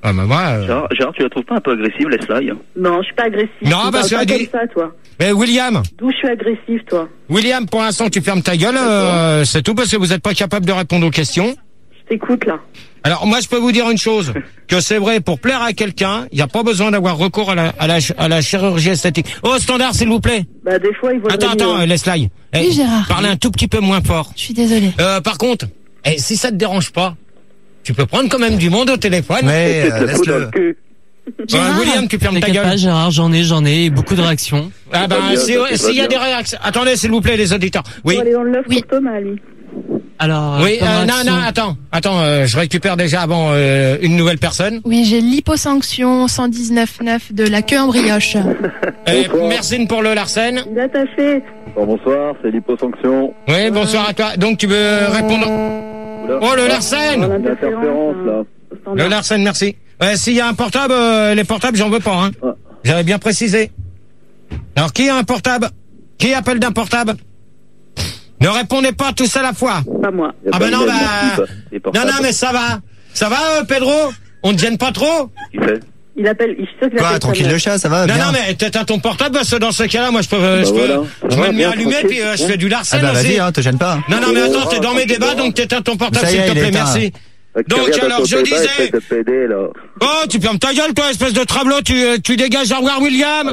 Ah bah moi. Euh... Gérard, Gérard, tu la trouves pas un peu agressive, Leslie? Non, je suis pas agressive. Non, bah c'est ça dit. Comme ça, toi. Mais William. D'où je suis agressive, toi? William, pour l'instant, tu fermes ta gueule. Euh, c'est tout parce que vous n'êtes pas capable de répondre aux questions. Je t'écoute là. Alors moi, je peux vous dire une chose, que c'est vrai, pour plaire à quelqu'un, il n'y a pas besoin d'avoir recours à la, à la, à la chirurgie esthétique. Oh, Standard, s'il vous plaît. Bah des fois, il vaut. Attends, attends, mieux. Leslie. Oui, Eh, Gérard. parlez un tout petit peu moins fort. Je suis désolée. Euh, par contre, eh, si ça te dérange pas, tu peux prendre quand même du monde au téléphone. Mais euh, laisse-le. Euh, William, tu fermes ta T'inquiète gueule. pas, Gérard, j'en ai, j'en ai, beaucoup de réactions. Ah ben, bien, si- ça, c'est s'il y a bien. des réactions. Attendez, s'il vous plaît, les auditeurs. Oui. On va aller dans le love Oui. pour Thomas, lui. Alors, Oui, comme euh, non, réaction- non, attends, attends, euh, je récupère déjà avant euh, une nouvelle personne. Oui, j'ai l'hyposanction cent dix-neuf neuf de la queue en brioche. Et merci pour le Larsen. Il a ta fait. Bon, bonsoir, c'est l'hyposanction. Oui, bonsoir à toi. Donc tu veux répondre. Oh, le Larsen. L'interférence, là. Le Larsen, merci. Ouais, s'il y a un portable, euh, les portables, j'en veux pas, hein. J'avais bien précisé. Alors, qui a un portable? Qui appelle d'un portable? Ne répondez pas tous à la fois. Pas moi. Ah ben non, bah... Non, non, mais ça va. Ça va, euh, Pedro? On ne te gêne pas trop? Il appelle. Il sait qu'il Quoi, appelle tranquille sa le mère. chat, ça va Non, bien. non, mais t'éteins ton portable, parce que dans ce cas-là, moi, je peux, euh, je Bah peux, voilà. je Ça me va, le mets bien, allumé, tranquille. puis euh, je fais du Larsen Ah bah aussi. vas-y, hein, te gêne pas. Non, non, mais attends, t'es dans mes débats, donc t'éteins ton portable, Ça y s'il est, te il est plaît, éteint. merci. Fait que tu Donc, regardes alors, à je côté, bah, disais... essaie de t'aider, là. Oh, tu fermes ta gueule, toi, espèce de travelot, tu, euh, tu dégages. Au revoir, William.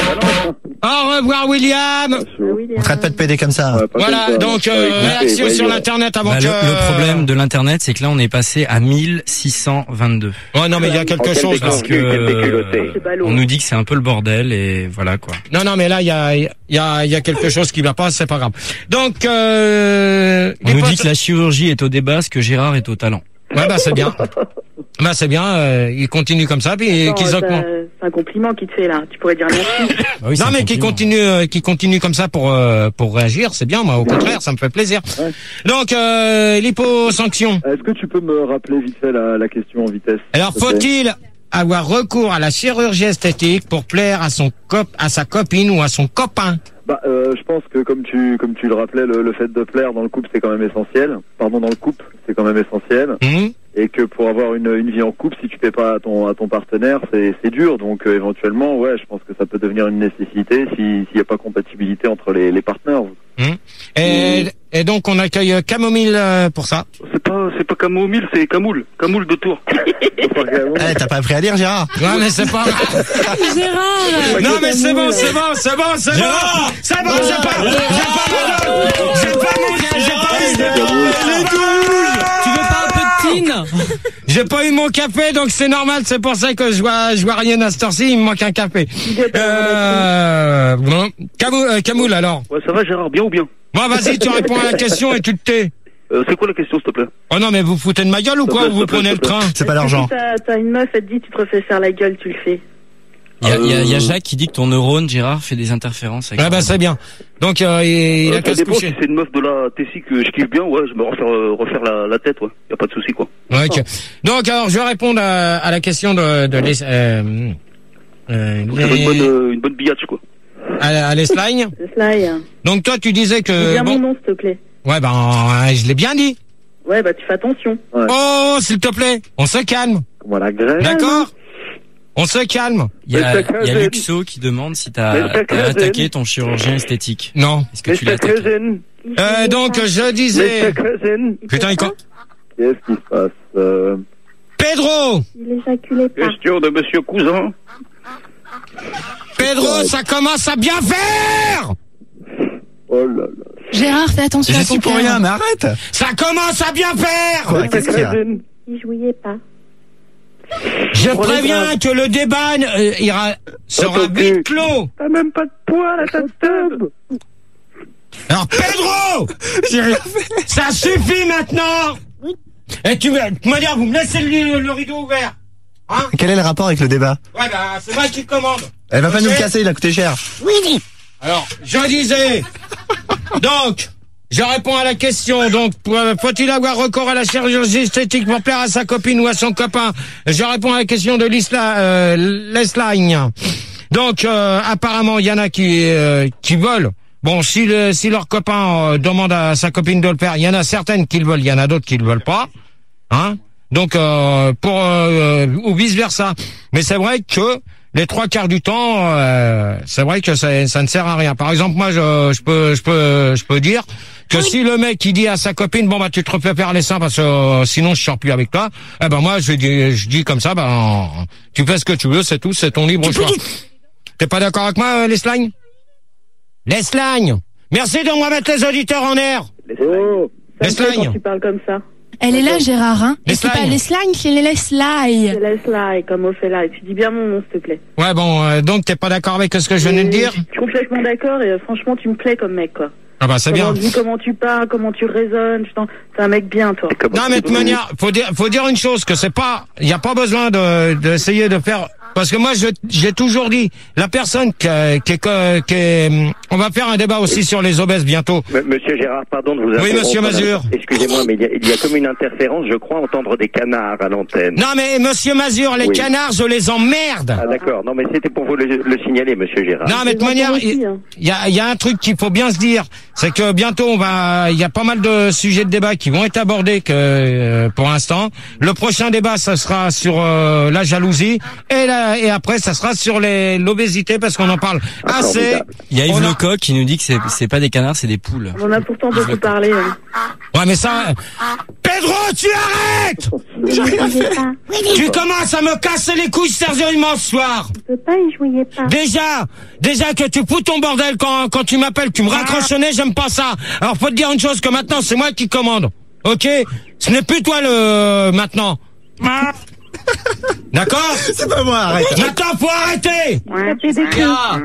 Au revoir, William. On traite pas de pédé comme ça. Voilà, donc, euh, réaction sur l'internet avant Bah, que... le, le problème de l'internet, c'est que là, on est passé à mille six cent vingt-deux. Ouais, non, mais il y a quelque chose, parce là. que euh, on nous dit que c'est un peu le bordel et voilà quoi. Non, non, mais là, il y a, il y a, il y a quelque chose qui va pas, c'est pas grave. Donc, euh... On nous dit que la chirurgie est au débat, ce que Gérard est au talent. Ouais, bah, c'est bien. Bah, c'est bien, euh, il continue comme ça, puis Attends, qu'ils t'as- augmentent. C'est un compliment qu'il te fait là. Tu pourrais dire merci. non mais qui continue, euh, qui continue comme ça pour euh, pour réagir, c'est bien. Moi, au contraire, ça me fait plaisir. Donc euh, l'hyposanction. Est-ce que tu peux me rappeler vite fait la, la question en vitesse? Alors s'il te plaît faut-il avoir recours à la chirurgie esthétique pour plaire à son cop, à sa copine ou à son copain? Bah, euh, je pense que comme tu comme tu le rappelais, le, le fait de plaire dans le couple c'est quand même essentiel. Pardon, dans le couple c'est quand même essentiel. Mmh. Et que pour avoir une, une vie en couple, si tu plais pas à ton à ton partenaire, c'est c'est dur. Donc euh, éventuellement, ouais, je pense que ça peut devenir une nécessité si s'il y a pas compatibilité entre les les partenaires. Mmh. Et, et donc on accueille euh, Camomille euh, pour ça. C'est pas, c'est pas Camomille, c'est Camoule. Camoule de Tours. Eh, t'as pas appris à lire, Gérard? Ouais, mais c'est pas. Gérard. Non mais c'est bon, c'est bon, c'est bon, c'est bon. C'est bon, j'ai pas, j'ai pas mon, j'ai pas mon, j'ai pas les douches. Tu veux pas un peu de tine? J'ai pas eu mon café, donc c'est normal. C'est pour ça que je vois, je vois rien à cette heure-ci. Il me manque un café. Euh, bon, Camou, euh, Camoule alors. Ouais, ça va, Gérard, bien ou bien? Bon, vas-y, tu réponds à la question et tu te tais. Euh, c'est quoi la question, s'il te plaît? Oh non, mais vous foutez de ma gueule ou quoi? Ou vous prenez le train? C'est pas Si l'argent. t'as t'as une meuf, elle te dit tu te refais faire la gueule, tu le fais. Il y a, il y a- il y a Jacques qui dit que ton neurone, Gérard, fait des interférences. Avec Ah bah c'est bien. Donc euh, il, il Euh, a qu'à ça se dépend, si coucher. c'est une meuf de la Tessie que je kiffe bien, ouais, je vais me refaire, euh, refaire la, la tête, ouais. Y a pas de souci, quoi. Ouais, ok. Donc alors je vais répondre à, à la question de, de les, euh, euh, Donc, ça va les- une bonne, euh, une bonne billage, quoi. à, à l'Espagne. Sly. Donc toi tu disais Dis que bien bon, mon nom, s'il te plaît. ouais ben euh, je l'ai bien dit. Ouais, bah tu fais attention. Oh s'il te plaît, on se calme. Voilà, grève. D'accord. On se calme. Il y a, il y a Luxo qui demande si t'as t'as attaqué ton chirurgien esthétique. Non. Est-ce que tu l'as attaqué? Euh, donc je disais. Putain, il co- Qu'est-ce qui se passe euh... Pedro. Il éjaculait pas. Question de Monsieur Cousin. Pedro, ça commence à bien faire. Oh là là. Gérard, fais attention Je à ton suis pour cœur. rien, mais arrête. Ça commence à bien faire. Quoi, qu'est-ce qu'il y a? Il jouait pas. Je préviens que le débat euh, ira sera vite clos. T'as même pas de poil à ta tube. Alors Pedro, j'ai rien fait. Ça suffit maintenant. Et tu me, tu m'as dit, vous me laissez le, le rideau ouvert. Hein? Quel est le rapport avec le débat? Ouais, bah c'est moi qui commande. Elle va pas Ok. nous le casser, il a coûté cher. Oui. Alors, je disais. Donc, je réponds à la question. Donc, pour- faut-il avoir recours à la chirurgie esthétique pour plaire à sa copine ou à son copain? Je réponds à la question de l'Isla, euh, l'Espagne. Donc, euh, apparemment, il y en a qui euh, qui veulent. Bon, si le, si leur copain euh, demande à sa copine de le faire, il y en a certaines qui le veulent, il y en a d'autres qui le veulent pas. Hein? Donc euh, pour euh, ou vice versa. Mais c'est vrai que les trois quarts du temps, euh, c'est vrai que ça, ça ne sert à rien. Par exemple, moi, je, je peux, je peux, je peux dire que si le mec il dit à sa copine, bon bah tu te refais faire les seins parce que euh, sinon je sors plus avec toi, eh ben moi je dis, je dis comme ça, ben tu fais ce que tu veux, c'est tout, c'est ton libre choix. T'es pas d'accord avec moi, euh, Leslagne? Leslagne, merci de me mettre les auditeurs en air. Oh, Leslagne. quand tu parles comme ça. Elle est là, Gérard, hein. Et c'est pas Leslagne. Leslagne, c'est Leslagne. C'est Leslagne, comme Ophélia. Et tu dis bien mon nom, s'il te plaît. Ouais bon, euh, donc t'es pas d'accord avec ce que je venais de dire? Je suis complètement d'accord et euh, franchement, tu me plais comme mec, quoi. Ah bah c'est bien. Comment, vu comment tu parles, comment tu raisonnes, tu t'en- t'es un mec bien, toi. Non mais de toute manière, faut dire, faut dire une chose, que c'est pas, il y a pas besoin de d'essayer de faire, parce que moi je j'ai toujours dit, la personne qui, est- qui, est- qui est- on va faire un débat aussi sur les obèses bientôt. M- Monsieur Gérard, pardon de vous Oui, interrompre. monsieur Mazur. Excusez-moi, mais il y, a, il y a comme une interférence, je crois entendre des canards à l'antenne. Non mais monsieur Mazur, les Oui. canards, je les emmerde. Ah d'accord, non mais c'était pour vous le, le signaler, monsieur Gérard. Non mais de toute manière, il y a, il y a un truc qu'il faut bien se dire, c'est que bientôt on va, il y a pas mal de sujets de débat qui vont être abordés que euh, pour l'instant. Le prochain débat, ça sera sur euh, la jalousie et la, et après ça sera sur les l'obésité parce qu'on en parle assez. Il y a Yves On a- Lecoq qui nous dit que c'est c'est pas des canards, c'est des poules. On en a pourtant beaucoup parlé. Hein. Ouais mais ça, Pedro, tu arrêtes. Tu commences à me casser les couilles sérieusement ce soir. Je peux pas y jouer pas. Déjà, déjà que tu fous ton bordel quand, quand tu m'appelles, tu me raccroches au nez, j'aime pas ça. Alors faut te dire une chose, que maintenant c'est moi qui commande. Ok? Ce n'est plus toi le, maintenant. D'accord? C'est pas moi, arrête. Maintenant faut arrêter! Gérard.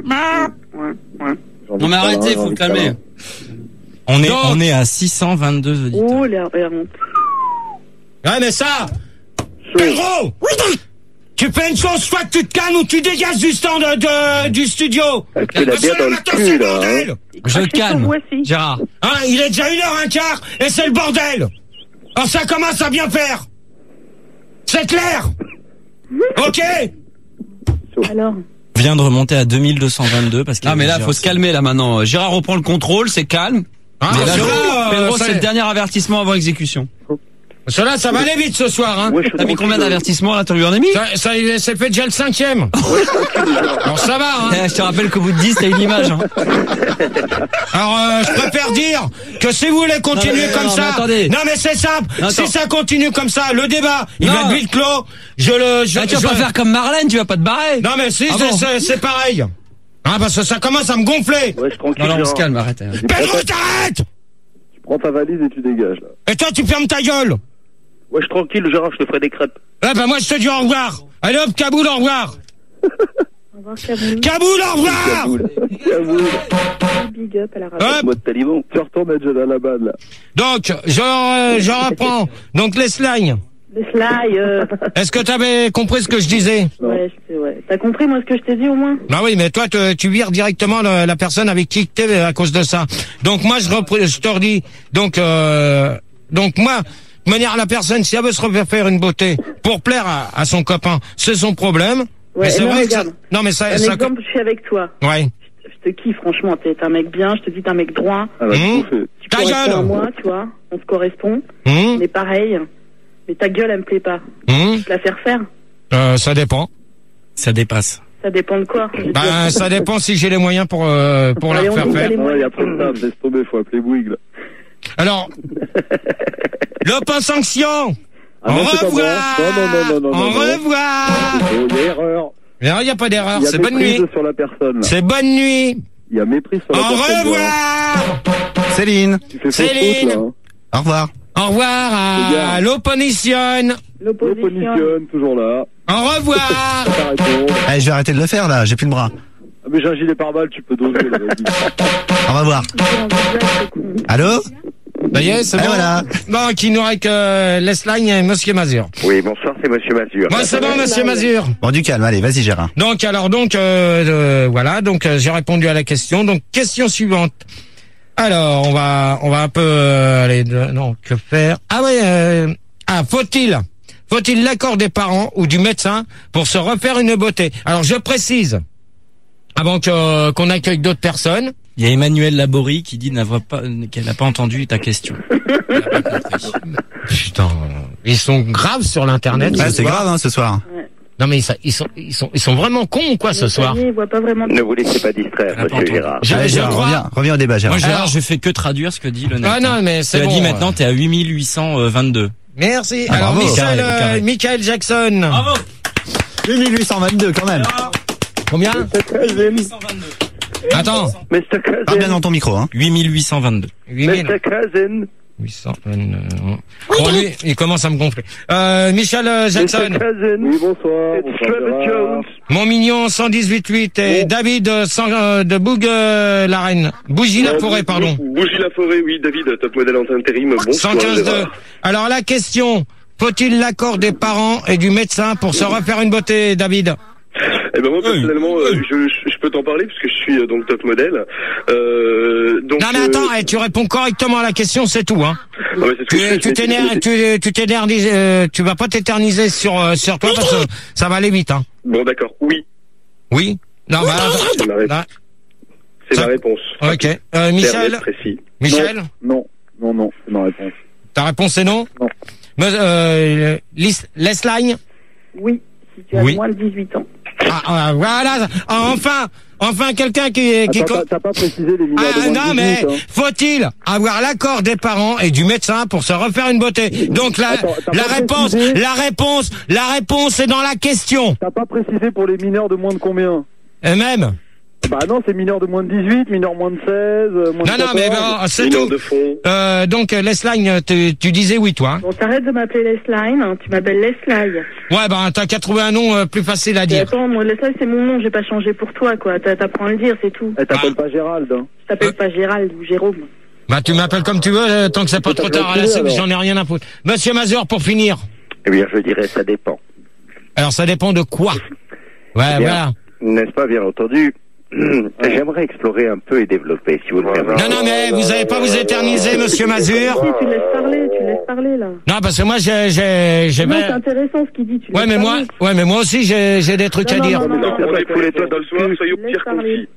Non mais arrêtez, faut le calmer. On est Donc- on est à six cent vingt-deux auditeurs. Oh, la la honte. Ouais mais ça, Pedro! Tu fais une chose, soit que tu te calmes ou tu dégages du stand de, de- du studio. Tu l'as bien dans le cul, là, hein. Je le calme, Gérard. Hein, il est déjà une heure un quart et c'est le bordel. Alors ça commence à bien faire. C'est clair. Ok. Alors. Vient de remonter à deux mille deux cent vingt-deux parce que. Non mais là, faut se calmer là maintenant. Gérard reprend le contrôle, c'est calme. Ah, Mais là, Gérard, euh, Pedro, ça- c'est le dernier avertissement avant exécution. Cela, ça va aller vite ce soir, hein. T'as mis combien d'avertissements là, t'en lui en as mis? Ça, ça il s'est fait déjà le cinquième. Alors ça va, hein. Eh, je te rappelle qu'au bout de dix, t'as une image. Hein. Alors, euh, je préfère dire que si vous voulez continuer Non, mais, comme non, ça, mais attendez. non mais c'est simple. Non, si attends. ça continue comme ça, le débat, il Non. va être vite clos. Je le, je, Ah, tu vas je- pas faire comme Marlène, tu vas pas te barrer. Non mais si, Ah c'est- bon c'est c'est pareil. Hein, parce que ça commence à me gonfler. Ouais, je tranquille. Non, non, on se Gérard. calme, arrête. hein. Pedro, t'arrêtes. Tu prends ta valise et tu dégages, là. Et toi, tu fermes ta gueule. Ouais, je suis tranquille, Gérard, je te ferai des crêpes. Ah bah moi, je te dis au revoir. Allez hop, Kaboul, au revoir. Au revoir, Kaboul. Kaboul, au revoir. Kaboul. Big up à la Hop. radio. Mode taliban. Tu retournes à Jalalabad, là. Donc, je, euh, je reprends. Donc, les slides. Les slides, euh... Est-ce que tu avais compris ce que je disais? Ouais, je sais, ouais. T'as compris, moi, ce que je t'ai dit, au moins? Bah oui, mais toi, te- tu vires directement le- la personne avec qui t'es à cause de ça. Donc, moi, je, repr- je te redis. Donc, euh, donc moi, de manière, la personne, si elle veut se refaire une beauté pour plaire à, à son copain, c'est son problème. Ouais, mais c'est non, vrai que ça, regarde. non, mais ça, Un ça, exemple, je suis avec toi. ouais. Je te kiffe, franchement. T'es un mec bien, je te dis, t'es un mec droit. Ah, bah, Mmh. tout fait. Tu Ta corresponds gueule. à moi, tu vois. On se correspond. Mmh. On est pareil. Mais ta gueule, elle me plaît pas. Mmh. Je te la faire faire. Euh, ça dépend. Ça dépasse. Ça dépend de quoi. Je veux Bah, dire. ça dépend si j'ai les moyens pour, euh, pour la Allez, on refaire dit, faire. allez, Ouais, y a pas de table, laisse tomber, faut appeler Bouygues, là. Alors, l'open sanction. Ah Au non, c'est pas revoir. bon. Non, non, non, non, non, Au non, non. revoir. Oh, il y a erreur. Non, il n'y a pas d'erreur. Il y a C'est bonne méprise nuit. sur la personne, là. C'est bonne nuit. Il y a méprise sur la Au personne. revoir. Céline. Tu fais fausse Céline. route, là, hein. Au revoir. Au revoir Fais à gaffe. l'opposition. L'opposition. L'opposition, toujours là. Au revoir. Ta réponse. Allez, je vais arrêter de le faire, là. J'ai plus le bras. Ah, mais j'ai un gilet pare-balles, tu peux doser, là, vas-y. Au revoir. Allô? Ça y est, c'est Et bon. voilà. Bon, qui nous reste que Leslagne et Monsieur Mazur. Oui, bonsoir, c'est Monsieur Mazur. Moi, c'est bon, Monsieur Mazur. Bon, du calme. Allez, vas-y, Gérard. Donc, alors, donc, euh, euh, voilà. Donc, euh, j'ai répondu à la question. Donc, question suivante. Alors, on va, on va un peu euh, aller. De, non, que faire? Ah oui. Euh, ah, faut-il, faut-il l'accord des parents ou du médecin pour se refaire une beauté? Alors, je précise, avant que qu'on accueille d'autres personnes. Il y a Emmanuel Laborie qui dit n'avoir pas, qu'elle n'a pas entendu ta question. Putain, ils sont graves sur l'internet. Ouais, c'est grave hein, ce soir. Ouais. Non mais ça, ils sont, ils sont, ils sont vraiment cons ou quoi ce soir? Il voit pas vraiment. Ne vous laissez pas distraire, monsieur Gérard. Je, Allez, je Gérard, crois. reviens, reviens au débat, Gérard. Moi, Gérard, Alors- je fais que traduire ce que dit le net. Ah non mais c'est Tu as bon. dit maintenant, t'es à huit mille huit cent vingt-deux. Merci. Ah, Alors bravo. Michel, Carré, euh, carré. Michael Jackson. Bravo. huit mille huit cent vingt-deux quand même. Combien? Attends. mister Parle bien Cousin. dans ton micro, hein. huit mille huit cent vingt-deux. huit mille mister Cousin. huit cent vingt-neuf. Bon, lui, il commence à me gonfler. Euh, Michel euh, Jackson. mister Cousin. Oui, bonsoir. It's bonsoir, Trevor Gérard. Jones. Mon mignon cent dix-huit huit et David euh, cent, euh, de Boug euh, la Reine. Bougie la Euh, forêt, pardon. Bougie la forêt, oui, David, top modèle en intérim. Bonsoir. cent quinze deux. Gérard. Alors la question, faut-il l'accord des parents et du médecin pour se refaire une beauté, David? Eh ben moi personnellement, euh, je, je, je peux t'en parler parce que je suis euh, donc top modèle. Euh, donc, Non mais euh, attends, eh, tu réponds correctement à la question, c'est tout, hein. non, mais c'est ce que je fais, Tu je tu fais- t'énerves, tu tu t'énergises, euh, tu vas pas t'éterniser sur euh, sur toi parce que ça va aller vite, hein. Bon d'accord, oui, Oui. Non bah c'est ma, ré- là, c'est Ça- ma réponse. ok. Euh, Clair, Michel, net, précis. Michel, Non, non, non, c'est ma réponse. ta réponse est non. Non. Me- euh, Lis- Lesline. Oui, si tu as Oui. moins de dix-huit ans. Ah, ah, voilà. Ah, enfin, enfin quelqu'un qui qui. Attends, co- t'as- t'as pas précisé les mineurs Ah de moins non de mais dix-huit, hein. faut-il avoir l'accord des parents et du médecin pour se refaire une beauté? Donc la Attends, t'as la pas réponse, précisé la réponse, la réponse est dans la question. T'as pas précisé pour les mineurs de moins de combien? Et même. Bah non, c'est mineurs de moins de dix-huit, mineurs moins de seize, euh, moins de Non non quatorze. mais bon, c'est Mineur tout. de fond. Euh, donc Lesline, tu, tu disais oui toi. Hein. Bon, t'arrêtes de m'appeler Lesline, hein, tu m'appelles Leslie. Ouais ben t'as qu'à trouver un nom euh, plus facile à Et dire. attends, moi, Leslie c'est mon nom, j'ai pas changé pour toi, quoi. T'a- T'apprends à le dire, c'est tout. Elle t'appelle Ah. pas Gérald, hein. Je t'appelle pas Gérald ou Jérôme. Bah tu m'appelles comme tu veux euh, tant que c'est pas Je trop t'appelle tard à la Jules, semaine, alors. j'en ai rien à foutre. Monsieur Mazur pour finir. Eh bien, je dirais ça dépend. Alors ça dépend de quoi. Ouais Eh bien, voilà. N'est-ce pas, bien entendu. J'aimerais explorer un peu et développer, si vous le permettez. Non non mais vous allez pas vous éterniser Monsieur Mazur. Si, tu laisses parler, tu laisses parler, là. Non parce que moi j'ai j'ai j'ai Non, ben- c'est intéressant ce qu'il dit, tu Ouais laisses mais moi parler. ouais mais moi aussi j'ai j'ai des trucs Non, à non, dire. non, non, Non, non. on est pour les toits dans le soir, soyons Laisse pire parler. concis.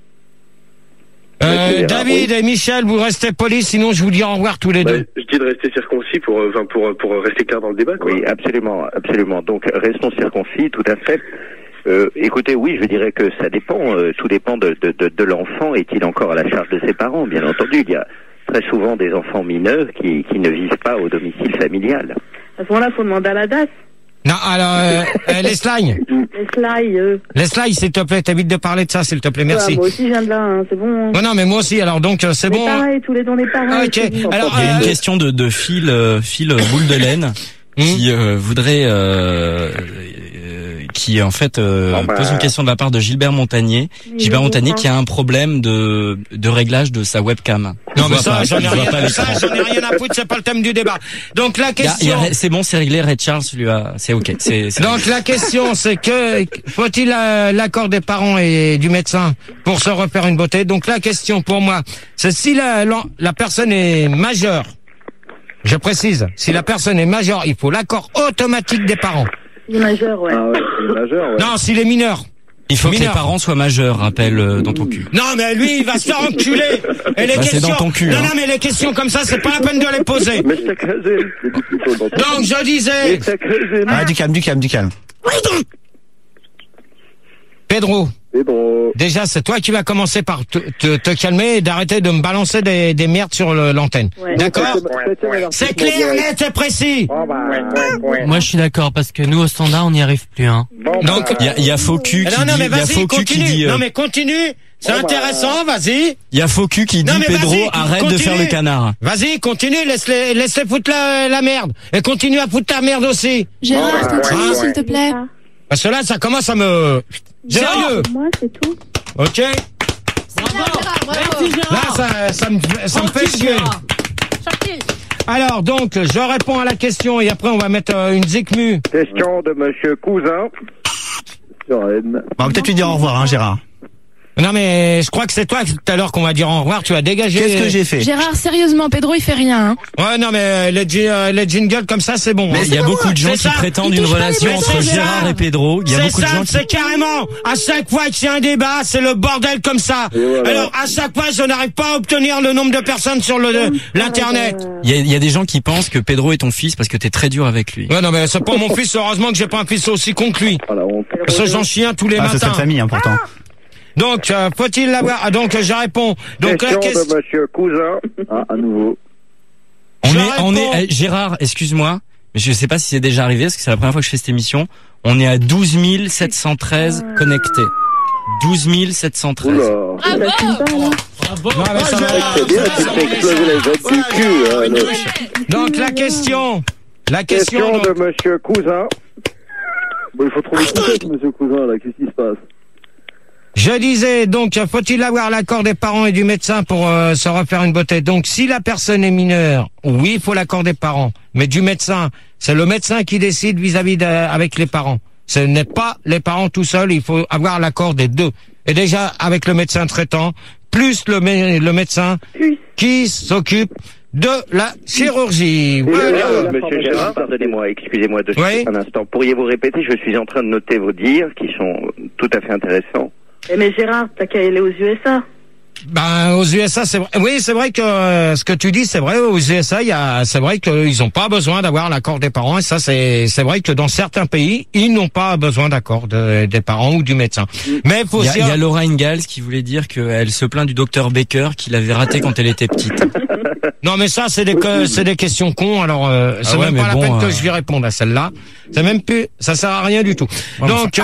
Euh, Monsieur David Gérard, et Michel, vous restez polis, sinon je vous dis au revoir tous les Bah, deux. je dis de rester circoncis pour, euh, enfin, pour, pour rester clair dans le débat, quoi. Oui, absolument, absolument. Donc, restons circoncis, tout à fait. Euh, écoutez, oui, je dirais que ça dépend. euh, tout dépend de, de, de, de l'enfant. Est-il encore à la charge de ses parents? Bien entendu, il y a très souvent des enfants mineurs qui, qui ne vivent pas au domicile familial. À ce moment-là, faut demander à la D A S. Non, alors, euh, euh, Leslie, Leslie, euh. Leslie, s'il te plaît, t'évites de parler de ça, s'il te plaît, merci. Ouais, moi aussi, je viens de là, hein, c'est bon. Hein. Non, non, mais moi aussi, alors donc, euh, c'est On est bon. pareil, tous les deux, on est pareil. Ah, ok. c'est bon. Alors, Il y a une euh, question de, de Phil, euh, Phil euh, Boule de Laine qui euh, voudrait, euh, euh, qui en fait euh, Oh, bah. pose une question de la part de Gilbert Montagnier. Oui, Gilbert je Montagnier comprends. qui a un problème de, de réglage de sa webcam. Non, Je mais vois ça, pas, j'en ai je vois rien, pas ça, l'écran. j'en ai rien à foutre, c'est pas le thème du débat. Donc, la Il y a- il y question. a- C'est bon, c'est réglé. Ray Charles lui a, c'est ok. C'est, c'est Donc, la question, c'est que, faut-il euh, l'accord des parents et du médecin pour se refaire une beauté? Donc, la question pour moi, c'est si la, la, la personne est majeure. Je précise, si la personne est majeure, il faut l'accord automatique des parents. Il est majeur, ouais. Ah ouais, c'est majeur, ouais. Non, s'il est mineur. Il faut que Mineur. les parents soient majeurs, rappelle euh, dans ton cul. Non, mais lui, il va se faire enculer. Et les Bah, c'est questions. dans ton cul, non, hein. non, mais les questions comme ça, c'est pas la peine de les poser. mister Cousin. Donc, je disais, mister Cousin. Ah, du calme, du calme, du calme. Pedro, Pedro. déjà, c'est toi qui vas commencer par te, te, te calmer et d'arrêter de me balancer des, des merdes sur le- l'antenne. Ouais. D'accord? Septième avertissement C'est clair, direct. net et précis. Moi, je suis d'accord parce que nous, au standard, on n'y arrive plus, hein. Donc, Il y a, il y a Faux Cul qui non, non, dit, mais il y a vas-y, Faux Cul qui continue. dit, euh, Non, mais continue. C'est intéressant, vas-y. il y a Faux Cul qui dit Non, mais Pedro, vas-y, arrête de continue. faire le canard. Vas-y, continue, laisse-les, laisse-les foutre la, la merde. Et continue à foutre ta merde aussi. Gérard, continue, s'il te plaît. Parce que là, ça commence à me... Sérieux. Moi, c'est tout. Ok? Là, ça, ça me, ça me fait chier. Alors, donc, je réponds à la question et après, on va mettre euh, une zikmu. Question de monsieur Cousin. Sur N. On va peut-être lui dire au revoir, hein, Gérard. Non mais je crois que c'est toi tout à l'heure qu'on va dire au revoir, tu as dégagé. Qu'est-ce que j'ai fait? Gérard, sérieusement, Pedro, il fait rien. Hein. Ouais, non mais euh, les, gi- euh, les jingles comme ça, c'est bon. Mais hein. il y a beaucoup de gens C'est qui ça. prétendent Il une touche pas les relation blessés, entre Gérard. Gérard et Pedro. Il y a C'est beaucoup de ça, gens qui... c'est carrément, à chaque fois qu'il y a un débat, c'est le bordel comme ça. voilà. Alors, à chaque fois, je n'arrive pas à obtenir le nombre de personnes sur le l'internet. Il y, a, il y a des gens qui pensent que Pedro est ton fils parce que t'es très dur avec lui. Ouais, non, mais c'est pas mon fils, heureusement que j'ai pas un fils aussi con que lui. Voilà, on... Parce que j'en chie un tous les Ah, c'est matins. cette famille, hein, pourtant. Donc, euh, faut-il l'avoir? Ah, donc, euh, je réponds. Donc, Question la question... de Monsieur Cousin. Ah, à nouveau. On Je est, on réponds. est, eh, Gérard, excuse-moi, mais je sais pas si c'est déjà arrivé parce que c'est la première fois que je fais cette émission. On est à douze mille sept cent treize connectés. douze mille sept cent treize. Oula. Ah bon Non, mais ça va. C'est bien, tu fais exploser les autres du cul. Hein, le- Donc, la question. La question. Question donc- de Monsieur Cousin. Bon, il faut trouver le contexte, monsieur Cousin, là. Qu'est-ce qui se passe? Je disais, donc, faut-il avoir l'accord des parents et du médecin pour euh, se refaire une beauté? Donc, si la personne est mineure, oui, il faut l'accord des parents. Mais du médecin, c'est le médecin qui décide vis-à-vis de, avec les parents. Ce n'est pas les parents tout seuls, il faut avoir l'accord des deux. Et déjà, avec le médecin traitant, plus le, mé- le médecin qui s'occupe de la chirurgie. Voilà. Euh, Monsieur Gérard, pardonnez-moi, excusez-moi de Oui. un instant. Pourriez-vous répéter? Je suis en train de noter vos dires qui sont tout à fait intéressants. Eh, mais Gérard, t'as qu'à aller aux U S A. Ben, aux U S A, c'est vrai. Oui, c'est vrai que euh, ce que tu dis, c'est vrai. Aux U S A, il y a, c'est vrai qu'ils n'ont pas besoin d'avoir l'accord des parents. Et ça, c'est, c'est vrai que dans certains pays, ils n'ont pas besoin d'accord de- des parents ou du médecin. Mais il faut Il y a, aussi. il y a Laura Ingalls qui voulait dire qu'elle se plaint du docteur Baker qui l'avait raté quand elle était petite. Non, mais ça, c'est des, que- c'est des questions cons. Alors, euh, c'est Ah ouais, même mais pas bon, la peine euh, que je lui réponde à celle-là. C'est même plus, ça sert à rien du tout. Ouais, Donc, euh,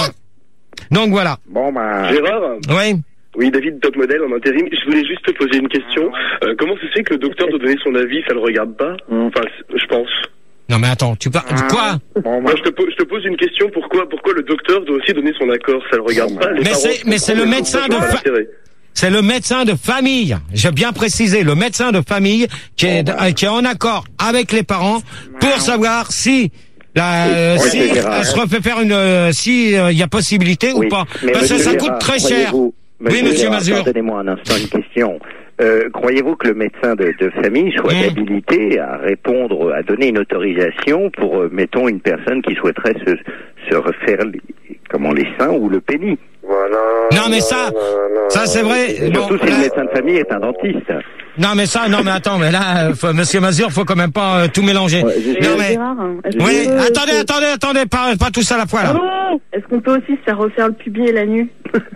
donc voilà. Bon, ben... Gérard? Oui. Oui, David, top modèle en intérim. Je voulais juste te poser une question. Euh, comment se fait que le docteur doit donner son avis, ça le regarde pas? Enfin, c- je pense. Non, mais attends, tu parles quoi? Moi, je te, po- je te pose une question. Pourquoi, pourquoi le docteur doit aussi donner son accord? Ça le regarde pas. Les Mais parents c'est- mais c'est le comprennent médecin pas de fa- l'intérêt. C'est le médecin de famille. J'ai bien précisé, le médecin de famille qui est, euh, qui est en accord avec les parents pour savoir si la, euh, Oui, si c'est Gérard. elle se refait faire une, euh, si il y a possibilité Oui, ou pas. mais Parce que monsieur ça Gérard, coûte très cher. croyez-vous- Oui, monsieur Gérard, Mazur. Pardonnez-moi un instant une question. Euh, croyez-vous que le médecin de, de famille soit Mmh. habilité à répondre, à donner une autorisation pour, euh, mettons, une personne qui souhaiterait se, se refaire les, comment, les seins ou le pénis? Voilà. Non, mais ça, ça c'est vrai. Et Bon, surtout si là- le médecin de famille est un dentiste. non, mais ça, non, mais attends, mais là, euh, faut, monsieur Mazur, faut quand même pas euh, tout mélanger. Ouais, j'ai- non, Euh, mais, Gérard, hein, est-ce oui, qu'on peut- attendez, attendez, attendez, pas, pas tous à la fois, là. Est-ce qu'on peut aussi se faire refaire le pubis et la nuit?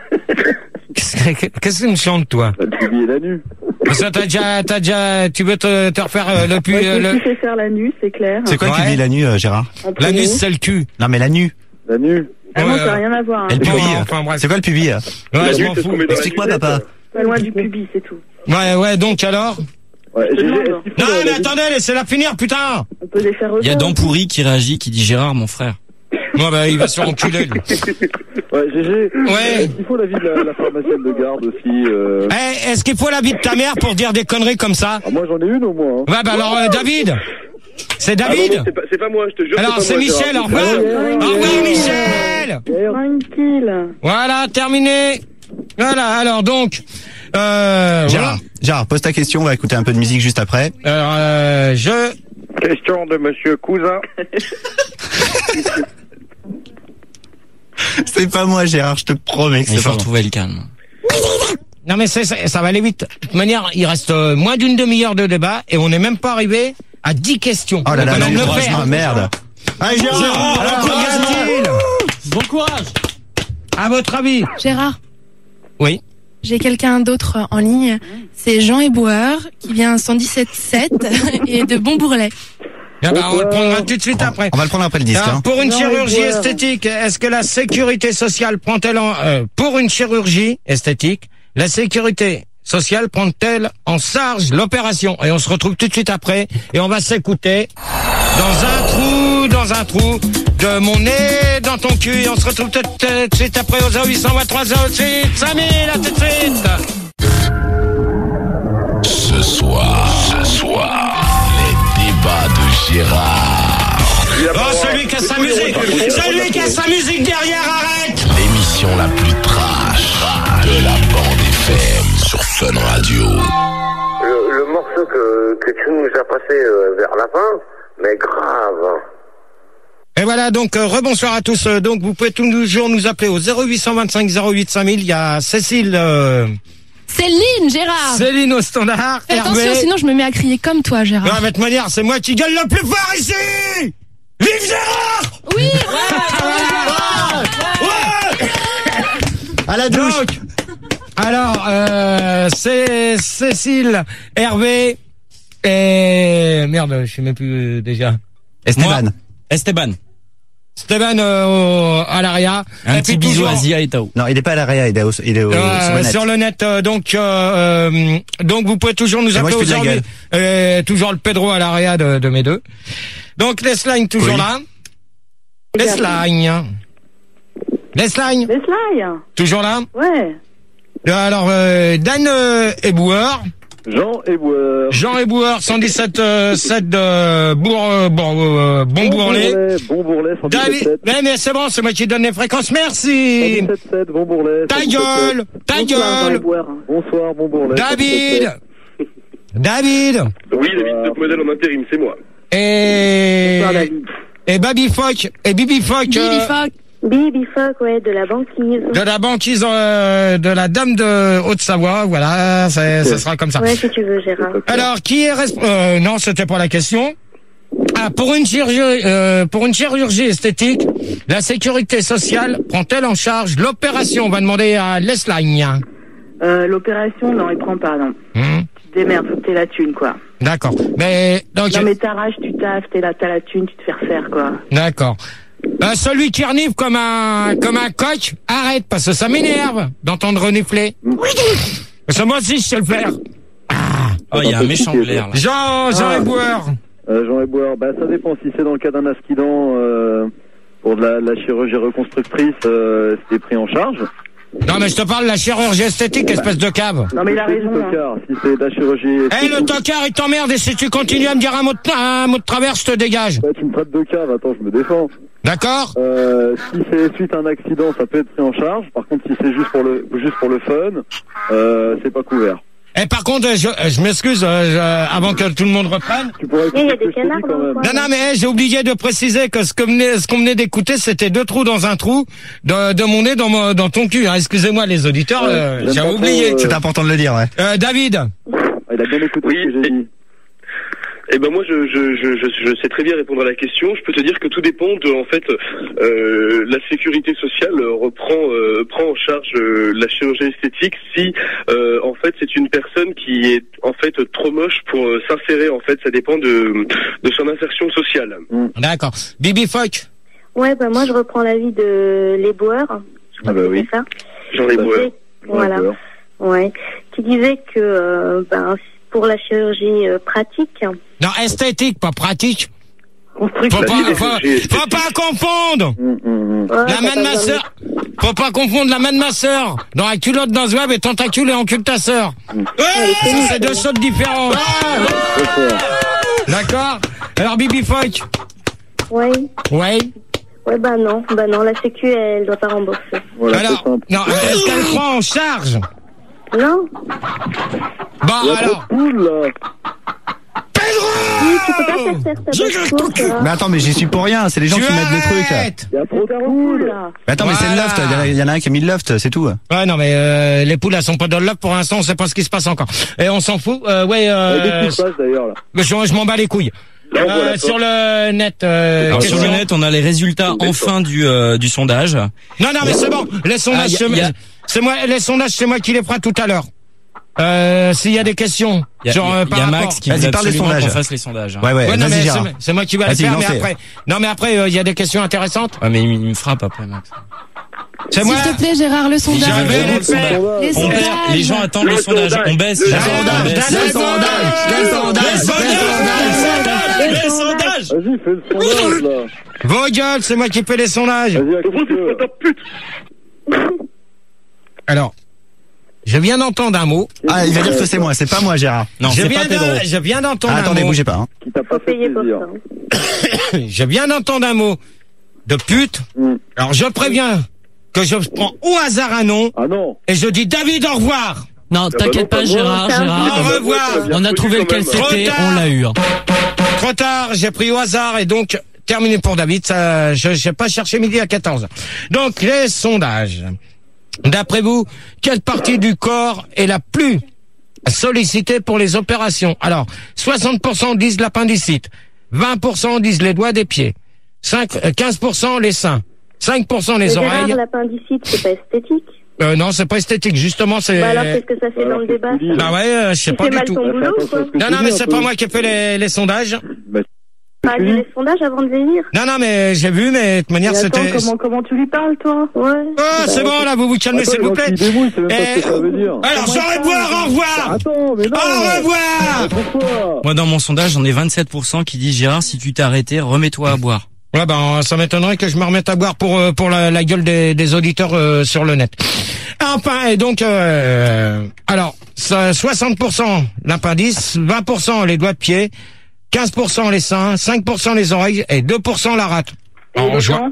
Qu'est-ce que qu'est-ce que tu me chantes, toi? Le pubis et la nu. Parce que t'as déjà, t'as déjà, tu veux te, te refaire euh, le pu, Ouais, euh, je me le, suis fait faire la nuit, c'est clair. C'est quoi le Ouais. pubis la nuit, euh, Gérard? Entre la nous. nuit, c'est le cul. Non, mais la nuit. La nu. Ah non, Ouais, ça n'a euh, rien à voir. Hein. Et le Bon, pubis. enfin, bref. C'est quoi le pubis? euh Ouais, La je nuit, m'en c'est ce fous. qu'on met dans la Explique-moi, nuisette. papa. Pas loin du pubis, c'est tout. Ouais, ouais, donc alors? Ouais, Je Gégé, demande. est-ce qu'il faut Non, la- mais la- attendez, laissez-la finir, putain! On peut les faire Il y a refaire. Dampourri qui réagit, qui dit Gérard, mon frère. Moi, bah, il va se faire enculer, lui. Ouais, Gégé. Ouais. Est-ce qu'il faut l'avis de la, la pharmacienne de garde aussi? Euh... Eh, est-ce qu'il faut la vie de ta mère pour dire des conneries comme ça? Ah, moi, j'en ai une au moins. Hein. Ouais, bah alors, euh, David! C'est Ah non, David? non, c'est pas, c'est pas moi, je te jure. Alors, pas c'est moi, Michel, Gérard. au revoir! Au revoir, Michel! Tranquille. Voilà, terminé. Voilà, alors donc, euh, Gérard, Gérard, pose ta question, on va écouter un peu de musique juste après. voilà. Alors, euh, je, Question de Monsieur Cousin. C'est pas moi, Gérard, je te promets que Il c'est faut pas moi. retrouver le calme. non mais c'est, ça, ça va aller vite. De toute manière, il reste euh, moins d'une demi-heure de débat et on n'est même pas arrivé à dix questions. Oh là là, On va même le l'encouragement, faire. merde. Allez, Gérard, Gérard, alors, alors, qu'en Bon courage. À votre avis? Gérard, Oui. j'ai quelqu'un d'autre en ligne. C'est Jean Éboueur qui vient cent dix-sept sept et de Bonbourlet. Ah bah, on le prendra tout de suite après. On va le prendre après le disque. Alors, Hein. pour une Non, chirurgie mais voilà. esthétique, est-ce que la sécurité sociale prend-elle en, euh, pour une chirurgie esthétique, la sécurité sociale prend-elle en charge l'opération? Et on se retrouve tout de suite après et on va s'écouter dans un trou, dans un trou de mon nez dans ton cul et on se retrouve tout de suite après au zéro huit cent vingt-trois zéro six cinq mille, à tout de suite. Ce soir, ce soir, les débats de Gérard. Oh, celui qui a sa musique, celui qui a sa musique derrière, arrête! L'émission la plus trash de la bande F M sur Fun Radio. Le, le morceau que, que tu nous as passé euh, vers la fin, mais grave. Et voilà, donc euh, rebonsoir à tous. Euh, donc vous pouvez toujours nous appeler au zéro huit cent vingt-cinq zéro huit cinq mille. Il y a Cécile... Euh... Céline, Gérard. Céline au standard. Fais attention, Hervé. sinon je me mets à crier comme toi, Gérard. Non, avec manière, c'est moi qui gueule le plus fort ici. Vive Gérard. Oui. Ouais. À la douche. Donc, alors, euh, c'est Cécile, Hervé et merde, je sais même plus euh, déjà. Esteban. Moi, Esteban. Esteban euh, au, à l'Aria. Un et petit puis bisou toujours, à Zia et Tao. Non, il est pas à l'Aria, il est au, il est au, euh, sur le net. sur le net. Euh, donc, euh, euh, donc vous pouvez toujours nous Et moi, appeler je fais de la aujourd'hui. Euh, toujours le Pedro à l'Aria de, de mes deux. Donc les Slines toujours Oui. là. Les Slines. Les Slines. Les slides. Toujours là. Ouais. Alors euh, Dan euh, Eboueur. Jean Eboueur. Jean Eboueur, cent dix-sept euh, sept de Bourg, euh, bon, euh, bon Bourlet. Bon Bourlet, cent dix-sept David, sept. mais, mais c'est bon, c'est moi qui donne les fréquences, merci. cent dix-sept sept, Bon Bourlet. Ta cent dix-sept sept. gueule, ta Bonsoir, Jean gueule. Eboueur. Bonsoir, Bon Bourlet. David, David, Oui, David, top modèle en intérim, c'est moi. et, Bonsoir, David. et Baby Fock, et Bibi Fock, Bibi euh, Fock. Bibi Fock, ouais, de la banquise. de la banquise euh, de la Dame de Haute-Savoie, voilà, ça, ça sera comme ça. Ouais, si tu veux, Gérard. Alors, qui est resp- euh, non, c'était pas la question. Ah, pour une chirurgie, euh, pour une chirurgie esthétique, la sécurité sociale prend-elle en charge l'opération? On va demander à Leslagne. Euh, l'opération, non, il prend pas, non. Hmm, Tu te démerdes, faut que t'aies la thune, quoi. d'accord. Mais donc, Non, mais t'arraches, tu taffes, t'es là, t'as la thune, tu te fais refaire, quoi. d'accord. Euh, celui qui renifle comme un comme un coq, arrête parce que ça m'énerve d'entendre renifler. Parce que moi aussi je sais le faire. Oh, il y a un méchant glaire là. Jean Jean Ah. Eboueur. Euh, Jean Eboueur, bah ça dépend si c'est dans le cas d'un asquidant euh, pour de la, de la chirurgie reconstructrice, euh, c'est pris en charge. Non mais je te parle de la chirurgie esthétique, espèce de cave. Non, mais il a C'est raison, du hein. tocard, si c'est de la chirurgie. Eh le tocard il t'emmerde et si tu continues à me dire un mot de, un mot de travers, je te dégage. Ouais, tu me traites de cave, attends, je me défends. D'accord? Euh, si c'est suite à un accident, ça peut être pris en charge. Par contre, si c'est juste pour le juste pour le fun, euh, c'est pas couvert. Et par contre, je, je m'excuse, euh, je- avant que tout le monde reprenne. Tu pourrais Il y a écouter des ce que je te dis canards quand dans le même. coin. Non, non, mais j'ai oublié de préciser que ce que venait, ce qu'on venait d'écouter, c'était deux trous dans un trou de, de mon nez dans, mon- dans ton cul. Hein. Excusez-moi les auditeurs, Ouais, euh, j'aime j'ai pas oublié. trop, euh, C'est important de le dire, ouais. Euh, David. Ah, il a bien écouté Oui, ce que j'ai et- dit. Eh ben moi je, je, je, je, je sais très bien répondre à la question. Je peux te dire que tout dépend de en fait euh, la sécurité sociale euh, reprend euh, prend en charge euh, la chirurgie esthétique si euh, en fait c'est une personne qui est en fait trop moche pour euh, s'insérer. En fait ça dépend de de son insertion sociale. D'accord. Bibi Fock. Ouais, bah moi je reprends l'avis de l'éboueur. Je crois Ah bah que oui. c'est ça. J'en ai Qui beau. disait- Voilà. D'accord. Ouais. Qui disait que euh, ben, pour la chirurgie euh, pratique, Non, esthétique, pas pratique. construction. Faut pas, La faut, chirurgie faut pas confondre. Hum, hum, hum. Ouais, La t'as main pas de ma besoin sœur. Faut pas confondre la main de ma sœur dans la culotte d'un zouave et tentacule et encule ta sœur. Ouais, c'est deux choses différentes. D'accord. Alors Bibi Fock. Ouais. Ouais. Ouais, bah non, bah non, la sécu, elle doit pas rembourser. Voilà, c'est Alors, simple. non, est-ce qu'elle prend en charge? Non. Bon, Il y a trop alors. de poules, là. Oui, tu peux pas faire faire ta bonne course, là. Mais attends, mais j'y suis pour rien, c'est les gens Tu qui mettent des trucs. arrêtes. Il y a trop de Faire aux poules. poules, là. Mais attends, mais c'est le Voilà. loft, il y en a- il y en a un qui a mis le loft, c'est tout. Ouais, non, mais euh, les poules, elles sont pas dans le loft pour l'instant, on sait pas ce qui se passe encore. Et on s'en fout. Euh, ouais, Il y a euh, des qui se passent, d'ailleurs, là. je, je m'en bats les couilles. Là, on voit Euh, la sur le net. Euh, Alors sur le question. net, on a les résultats enfin du euh, du sondage. Non, non, mais c'est bon. Les sondages, Ah, y a- c'est- y a- c'est moi. Les sondages, c'est moi qui les ferai tout à l'heure. Euh, s'il y a des questions, Il y a, genre euh, il par y a rapport- Max qui Vas-y, veut parle des absolument sondages. qu'on fasse les sondages. hein. Ouais, ouais, Ouais, non, vas-y, mais Gérard. c'est- c'est moi qui vais les Vas-y, faire, mais lancez. après. Non, mais après, euh, il y a des questions intéressantes. Ouais, mais il, il me frappe après, Max. C'est moi. S'il te plaît, Gérard, le sondage. Je vais Vraiment les le sondage. faire. Les On baisse- sondages. les gens attendent Le les sondages. sondage. On baisse. Le Gérard, sondage. on baisse. Le sondage. Le sondage. Le sondage. Les sondages. Vas-y, fais le sondage, là. Vos gueules, c'est moi qui fais les sondages. Vas-y, à qui Vous, tu veux. c'est pute. Alors, je viens d'entendre un mot. Ah, il va dire que c'est moi, c'est pas moi, Gérard. Non, je c'est viens pas Pedro. de- je viens d'entendre Ah, un attendez, mot. bougez pas. Hein. Qui t'a pas Faut fait payer pour plaisir. ça. Je viens d'entendre un mot de pute. Mm. Alors je préviens que je prends au hasard un nom. Ah non. Et je dis David, au revoir. Non, t'inquiète pas, Gérard, Gérard. Au revoir. On a trouvé lequel c'était, on l'a eu. Hein. Trop tard, j'ai pris au hasard et donc, terminé pour David. Ça, je n'ai pas cherché midi à quatorze. Donc, les sondages. D'après vous, quelle partie du corps est la plus sollicitée pour les opérations? Alors, soixante pour cent disent l'appendicite, vingt pour cent disent les doigts des pieds, cinq, quinze pour cent les seins, cinq pour cent les Gérard, oreilles. l'appendicite, c'est pas esthétique. Euh, non, c'est pas esthétique, justement, c'est... Bah alors, qu'est-ce que ça fait dans le débat? Bah ouais, euh, je sais Tu pas fais du mal tout. ton boulot ou quoi? Non, non, mais c'est pas moi qui ai fait les, les sondages. Pas lu les sondages avant de venir? Non, non, mais j'ai vu, mais de toute manière, Et attends, c'était... comment, comment tu lui parles, toi? Ouais. Oh, c'est bon, là, vous vous calmez, Attends, s'il vous plaît. il débrouille, c'est même pas ce que Eh, ça veut dire. Alors, j'aurais boire, au revoir. Attends, mais non. Au revoir. Pourquoi? Moi, dans mon sondage, j'en ai vingt-sept pour cent qui disent Gérard, si tu t'es arrêté, remets-toi à boire. Ouais, ben, ça m'étonnerait que je me remette à boire pour euh, pour la, la gueule des, des auditeurs euh, sur le net. Enfin, et donc, euh, alors, ça, soixante pour cent l'appendice, vingt pour cent les doigts de pied, quinze pour cent les seins, cinq pour cent les oreilles et deux pour cent la rate. Alors, je vois,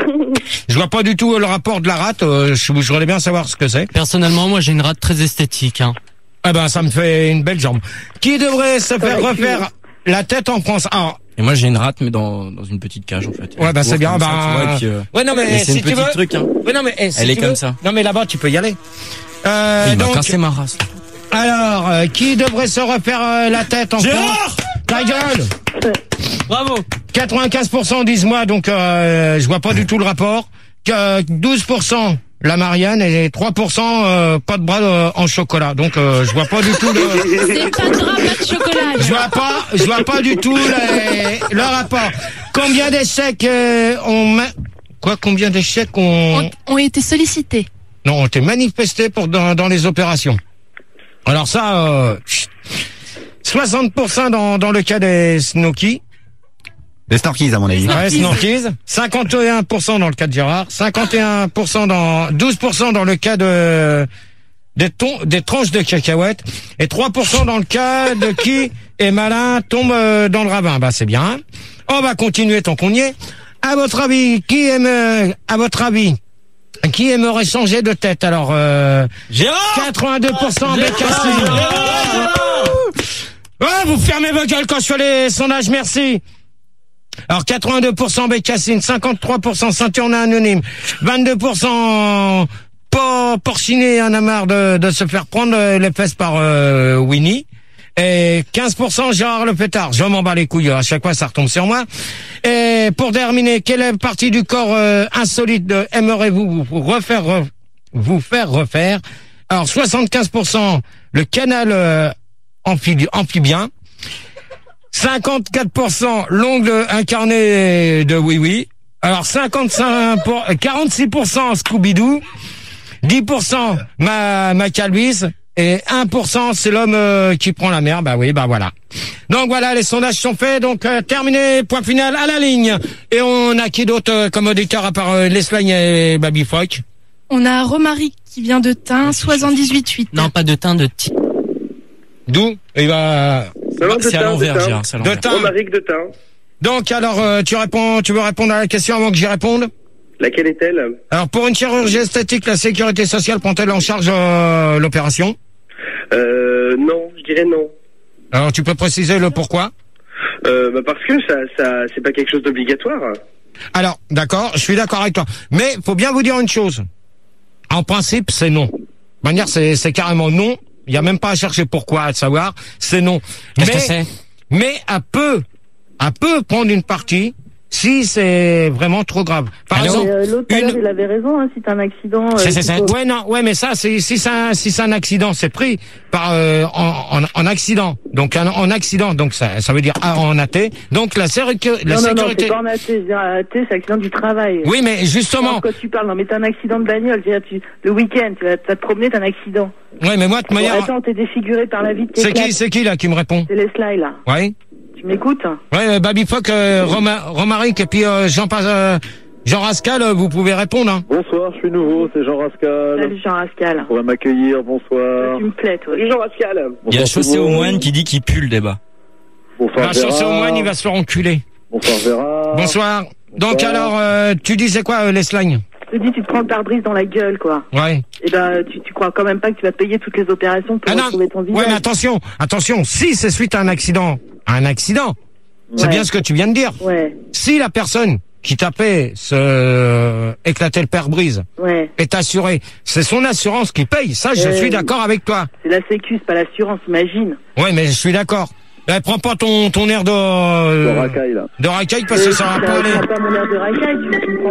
je vois pas du tout le rapport de la rate. Euh, je, je voudrais bien savoir ce que c'est. Personnellement, moi, j'ai une rate très esthétique. Hein. Eh ben, ça me fait une belle jambe. Qui devrait se faire refaire la tête en France? Alors, Et moi, j'ai une rate, mais dans, dans une petite cage, en fait. ouais, bah, c'est bien, Comme ça, bah, tu vois, et puis, euh, ouais, non, mais, c'est si une tu petite veux, truc, hein. ouais, non, mais, eh, si Elle est tu comme veux- ça. Non, mais là-bas, tu peux y aller. Euh, Il m'a donc, cassé ma race. alors, euh, qui devrait se refaire euh, la tête en Gérard France? Ta gueule! Bravo. quatre-vingt-quinze pour cent disent moi, donc, euh, je vois pas du tout le rapport. Que douze pour cent la Marianne et trois pour cent euh, pas de bras euh, en chocolat. Donc, euh, je vois pas du tout le... C'est pas de drap, pas de chocolat. Je vois pas, je vois pas du tout les- le rapport. Combien d'échecs euh, on ma- quoi, combien d'échecs on, Ont, ont été sollicités. non, ont été manifestés pour dans, dans les opérations. Alors ça, euh, soixante pour cent dans dans le cas des Snorkies. Les Snorkies, à mon avis. Ouais, Snorkies. cinquante et un pour cent dans le cas de Gérard. cinquante et un pour cent dans, douze pour cent dans le cas de des, tons, des tranches de cacahuètes et trois pour cent dans le cas de qui est malin tombe euh, dans le ravin. Bah c'est bien. On va continuer tant qu'on y est. À votre avis, qui aime euh, à votre avis qui aimerait changer de tête? Alors euh, Gérard quatre-vingt-deux pour cent Bécassine. Ouais, vous fermez vos gueules quand je fais les sondages, merci. Alors quatre-vingt-deux pour cent Bécassine, cinquante-trois pour cent Saint-Urnin anonyme, vingt-deux pour cent Por- Porcinet en a marre de, de se faire prendre euh, les fesses par euh, Winnie. Et quinze pour cent Gérard Le Pétard. Je m'en bats les couilles, à chaque fois ça retombe sur moi. Et pour terminer, quelle partie du corps euh, insolite de aimerez-vous vous refaire re- vous faire refaire? Alors soixante-quinze pour cent le canal euh, amphibi- amphibien, cinquante-quatre pour cent l'ongle incarné de Oui Oui. Alors cinquante-cinq pour, quarante-six pour cent Scooby-Doo, dix pour cent ma ma calvise et un pour cent c'est l'homme euh, qui prend la mer. Bah oui, bah voilà. Donc voilà, les sondages sont faits, donc euh, terminé, point final à la ligne. Et on a qui d'autre euh, comme auditeur à part euh, Leslagne et Baby Fock? On a Romaric qui vient de Tain, soixante-dix-huit huit. Non, pas de teint, de ti. D'où? Il va... Non, non, de C'est à Tain, l'envers, de Tain. Gérard, c'est à De l'envers. Tain. Romaric de Tain. Donc alors, euh, tu réponds, tu veux répondre à la question avant que j'y réponde? Laquelle est-elle? Alors pour une chirurgie esthétique, la sécurité sociale prend-elle en charge euh, l'opération? Euh, non, je dirais non. Alors tu peux préciser le pourquoi? Euh, bah parce que ça, ça, c'est pas quelque chose d'obligatoire. Alors, d'accord, je suis d'accord avec toi. Mais faut bien vous dire une chose. En principe, c'est non. De manière, c'est, c'est carrément non. Il y a même pas à chercher pourquoi, à savoir. C'est non. Qu'est-ce mais, que c'est? Mais à peu, à peu prendre une partie si c'est vraiment trop grave. Par Mais, exemple, euh, l'autre tout à l'heure, une... il avait raison, hein, si t'as un accident. euh, C'est, c'est, tu c'est. peux- Ouais, non, ouais, mais ça, c'est, si c'est un, si c'est un accident, c'est pris par, euh, en, en, en accident. Donc, en, en accident. Donc, ça, ça veut dire ah, en A T. Donc, la, sécu- la Non, non, non, sécurité. c'est pas en A T, je veux dire, A T, c'est accident du travail. Oui, mais justement. Quand tu parles, non, mais t'as un accident de bagnole, je veux dire, tu, le week-end, tu vas, tu vas te promener, t'as un accident. Ouais, mais moi, de toute Bon, manière. attends, t'es défiguré par la vie de tes C'est qui, claques. c'est qui, là, qui me répond? C'est les slides, là. Ouais. Tu m'écoutes? Ouais, euh, Baby Fock, euh, Roma, Romaric et puis euh, Jean, euh, Jean Rascal, euh, vous pouvez répondre. Hein. Bonsoir, je suis nouveau, c'est Jean Rascal. Salut Jean Rascal. On va m'accueillir, bonsoir. Tu me plais, toi. Salut Jean Rascal. Il y a Bonsoir, Chaussé tout le au monde. moine qui dit qu'il pue le débat. Bonsoir, Bah, Chaussé au Gérard. moine, il va se faire enculer. Bonsoir, Gérard. Bonsoir. Donc Bonsoir. alors, euh, tu disais quoi, euh, les slangs? Je te dis, tu te prends le pare-brise dans la gueule, quoi. Ouais. Et ben, tu, tu crois quand même pas que tu vas payer toutes les opérations pour Ah non. retrouver ton visage. Ouais, mais attention, attention, si c'est suite à un accident, un accident, c'est Ouais. bien ce que tu viens de dire. Ouais. Si la personne qui t'a fait se éclater le pare-brise Ouais. est assurée, c'est son assurance qui paye. Ça, je Euh, suis d'accord avec toi. C'est la sécu, c'est pas l'assurance, imagine. Ouais, mais je suis d'accord. Eh, prends pas ton, ton air de... De racaille, là. De racaille parce que ça va pas aller. Prends pas mon air de racaille, tu, tu me prends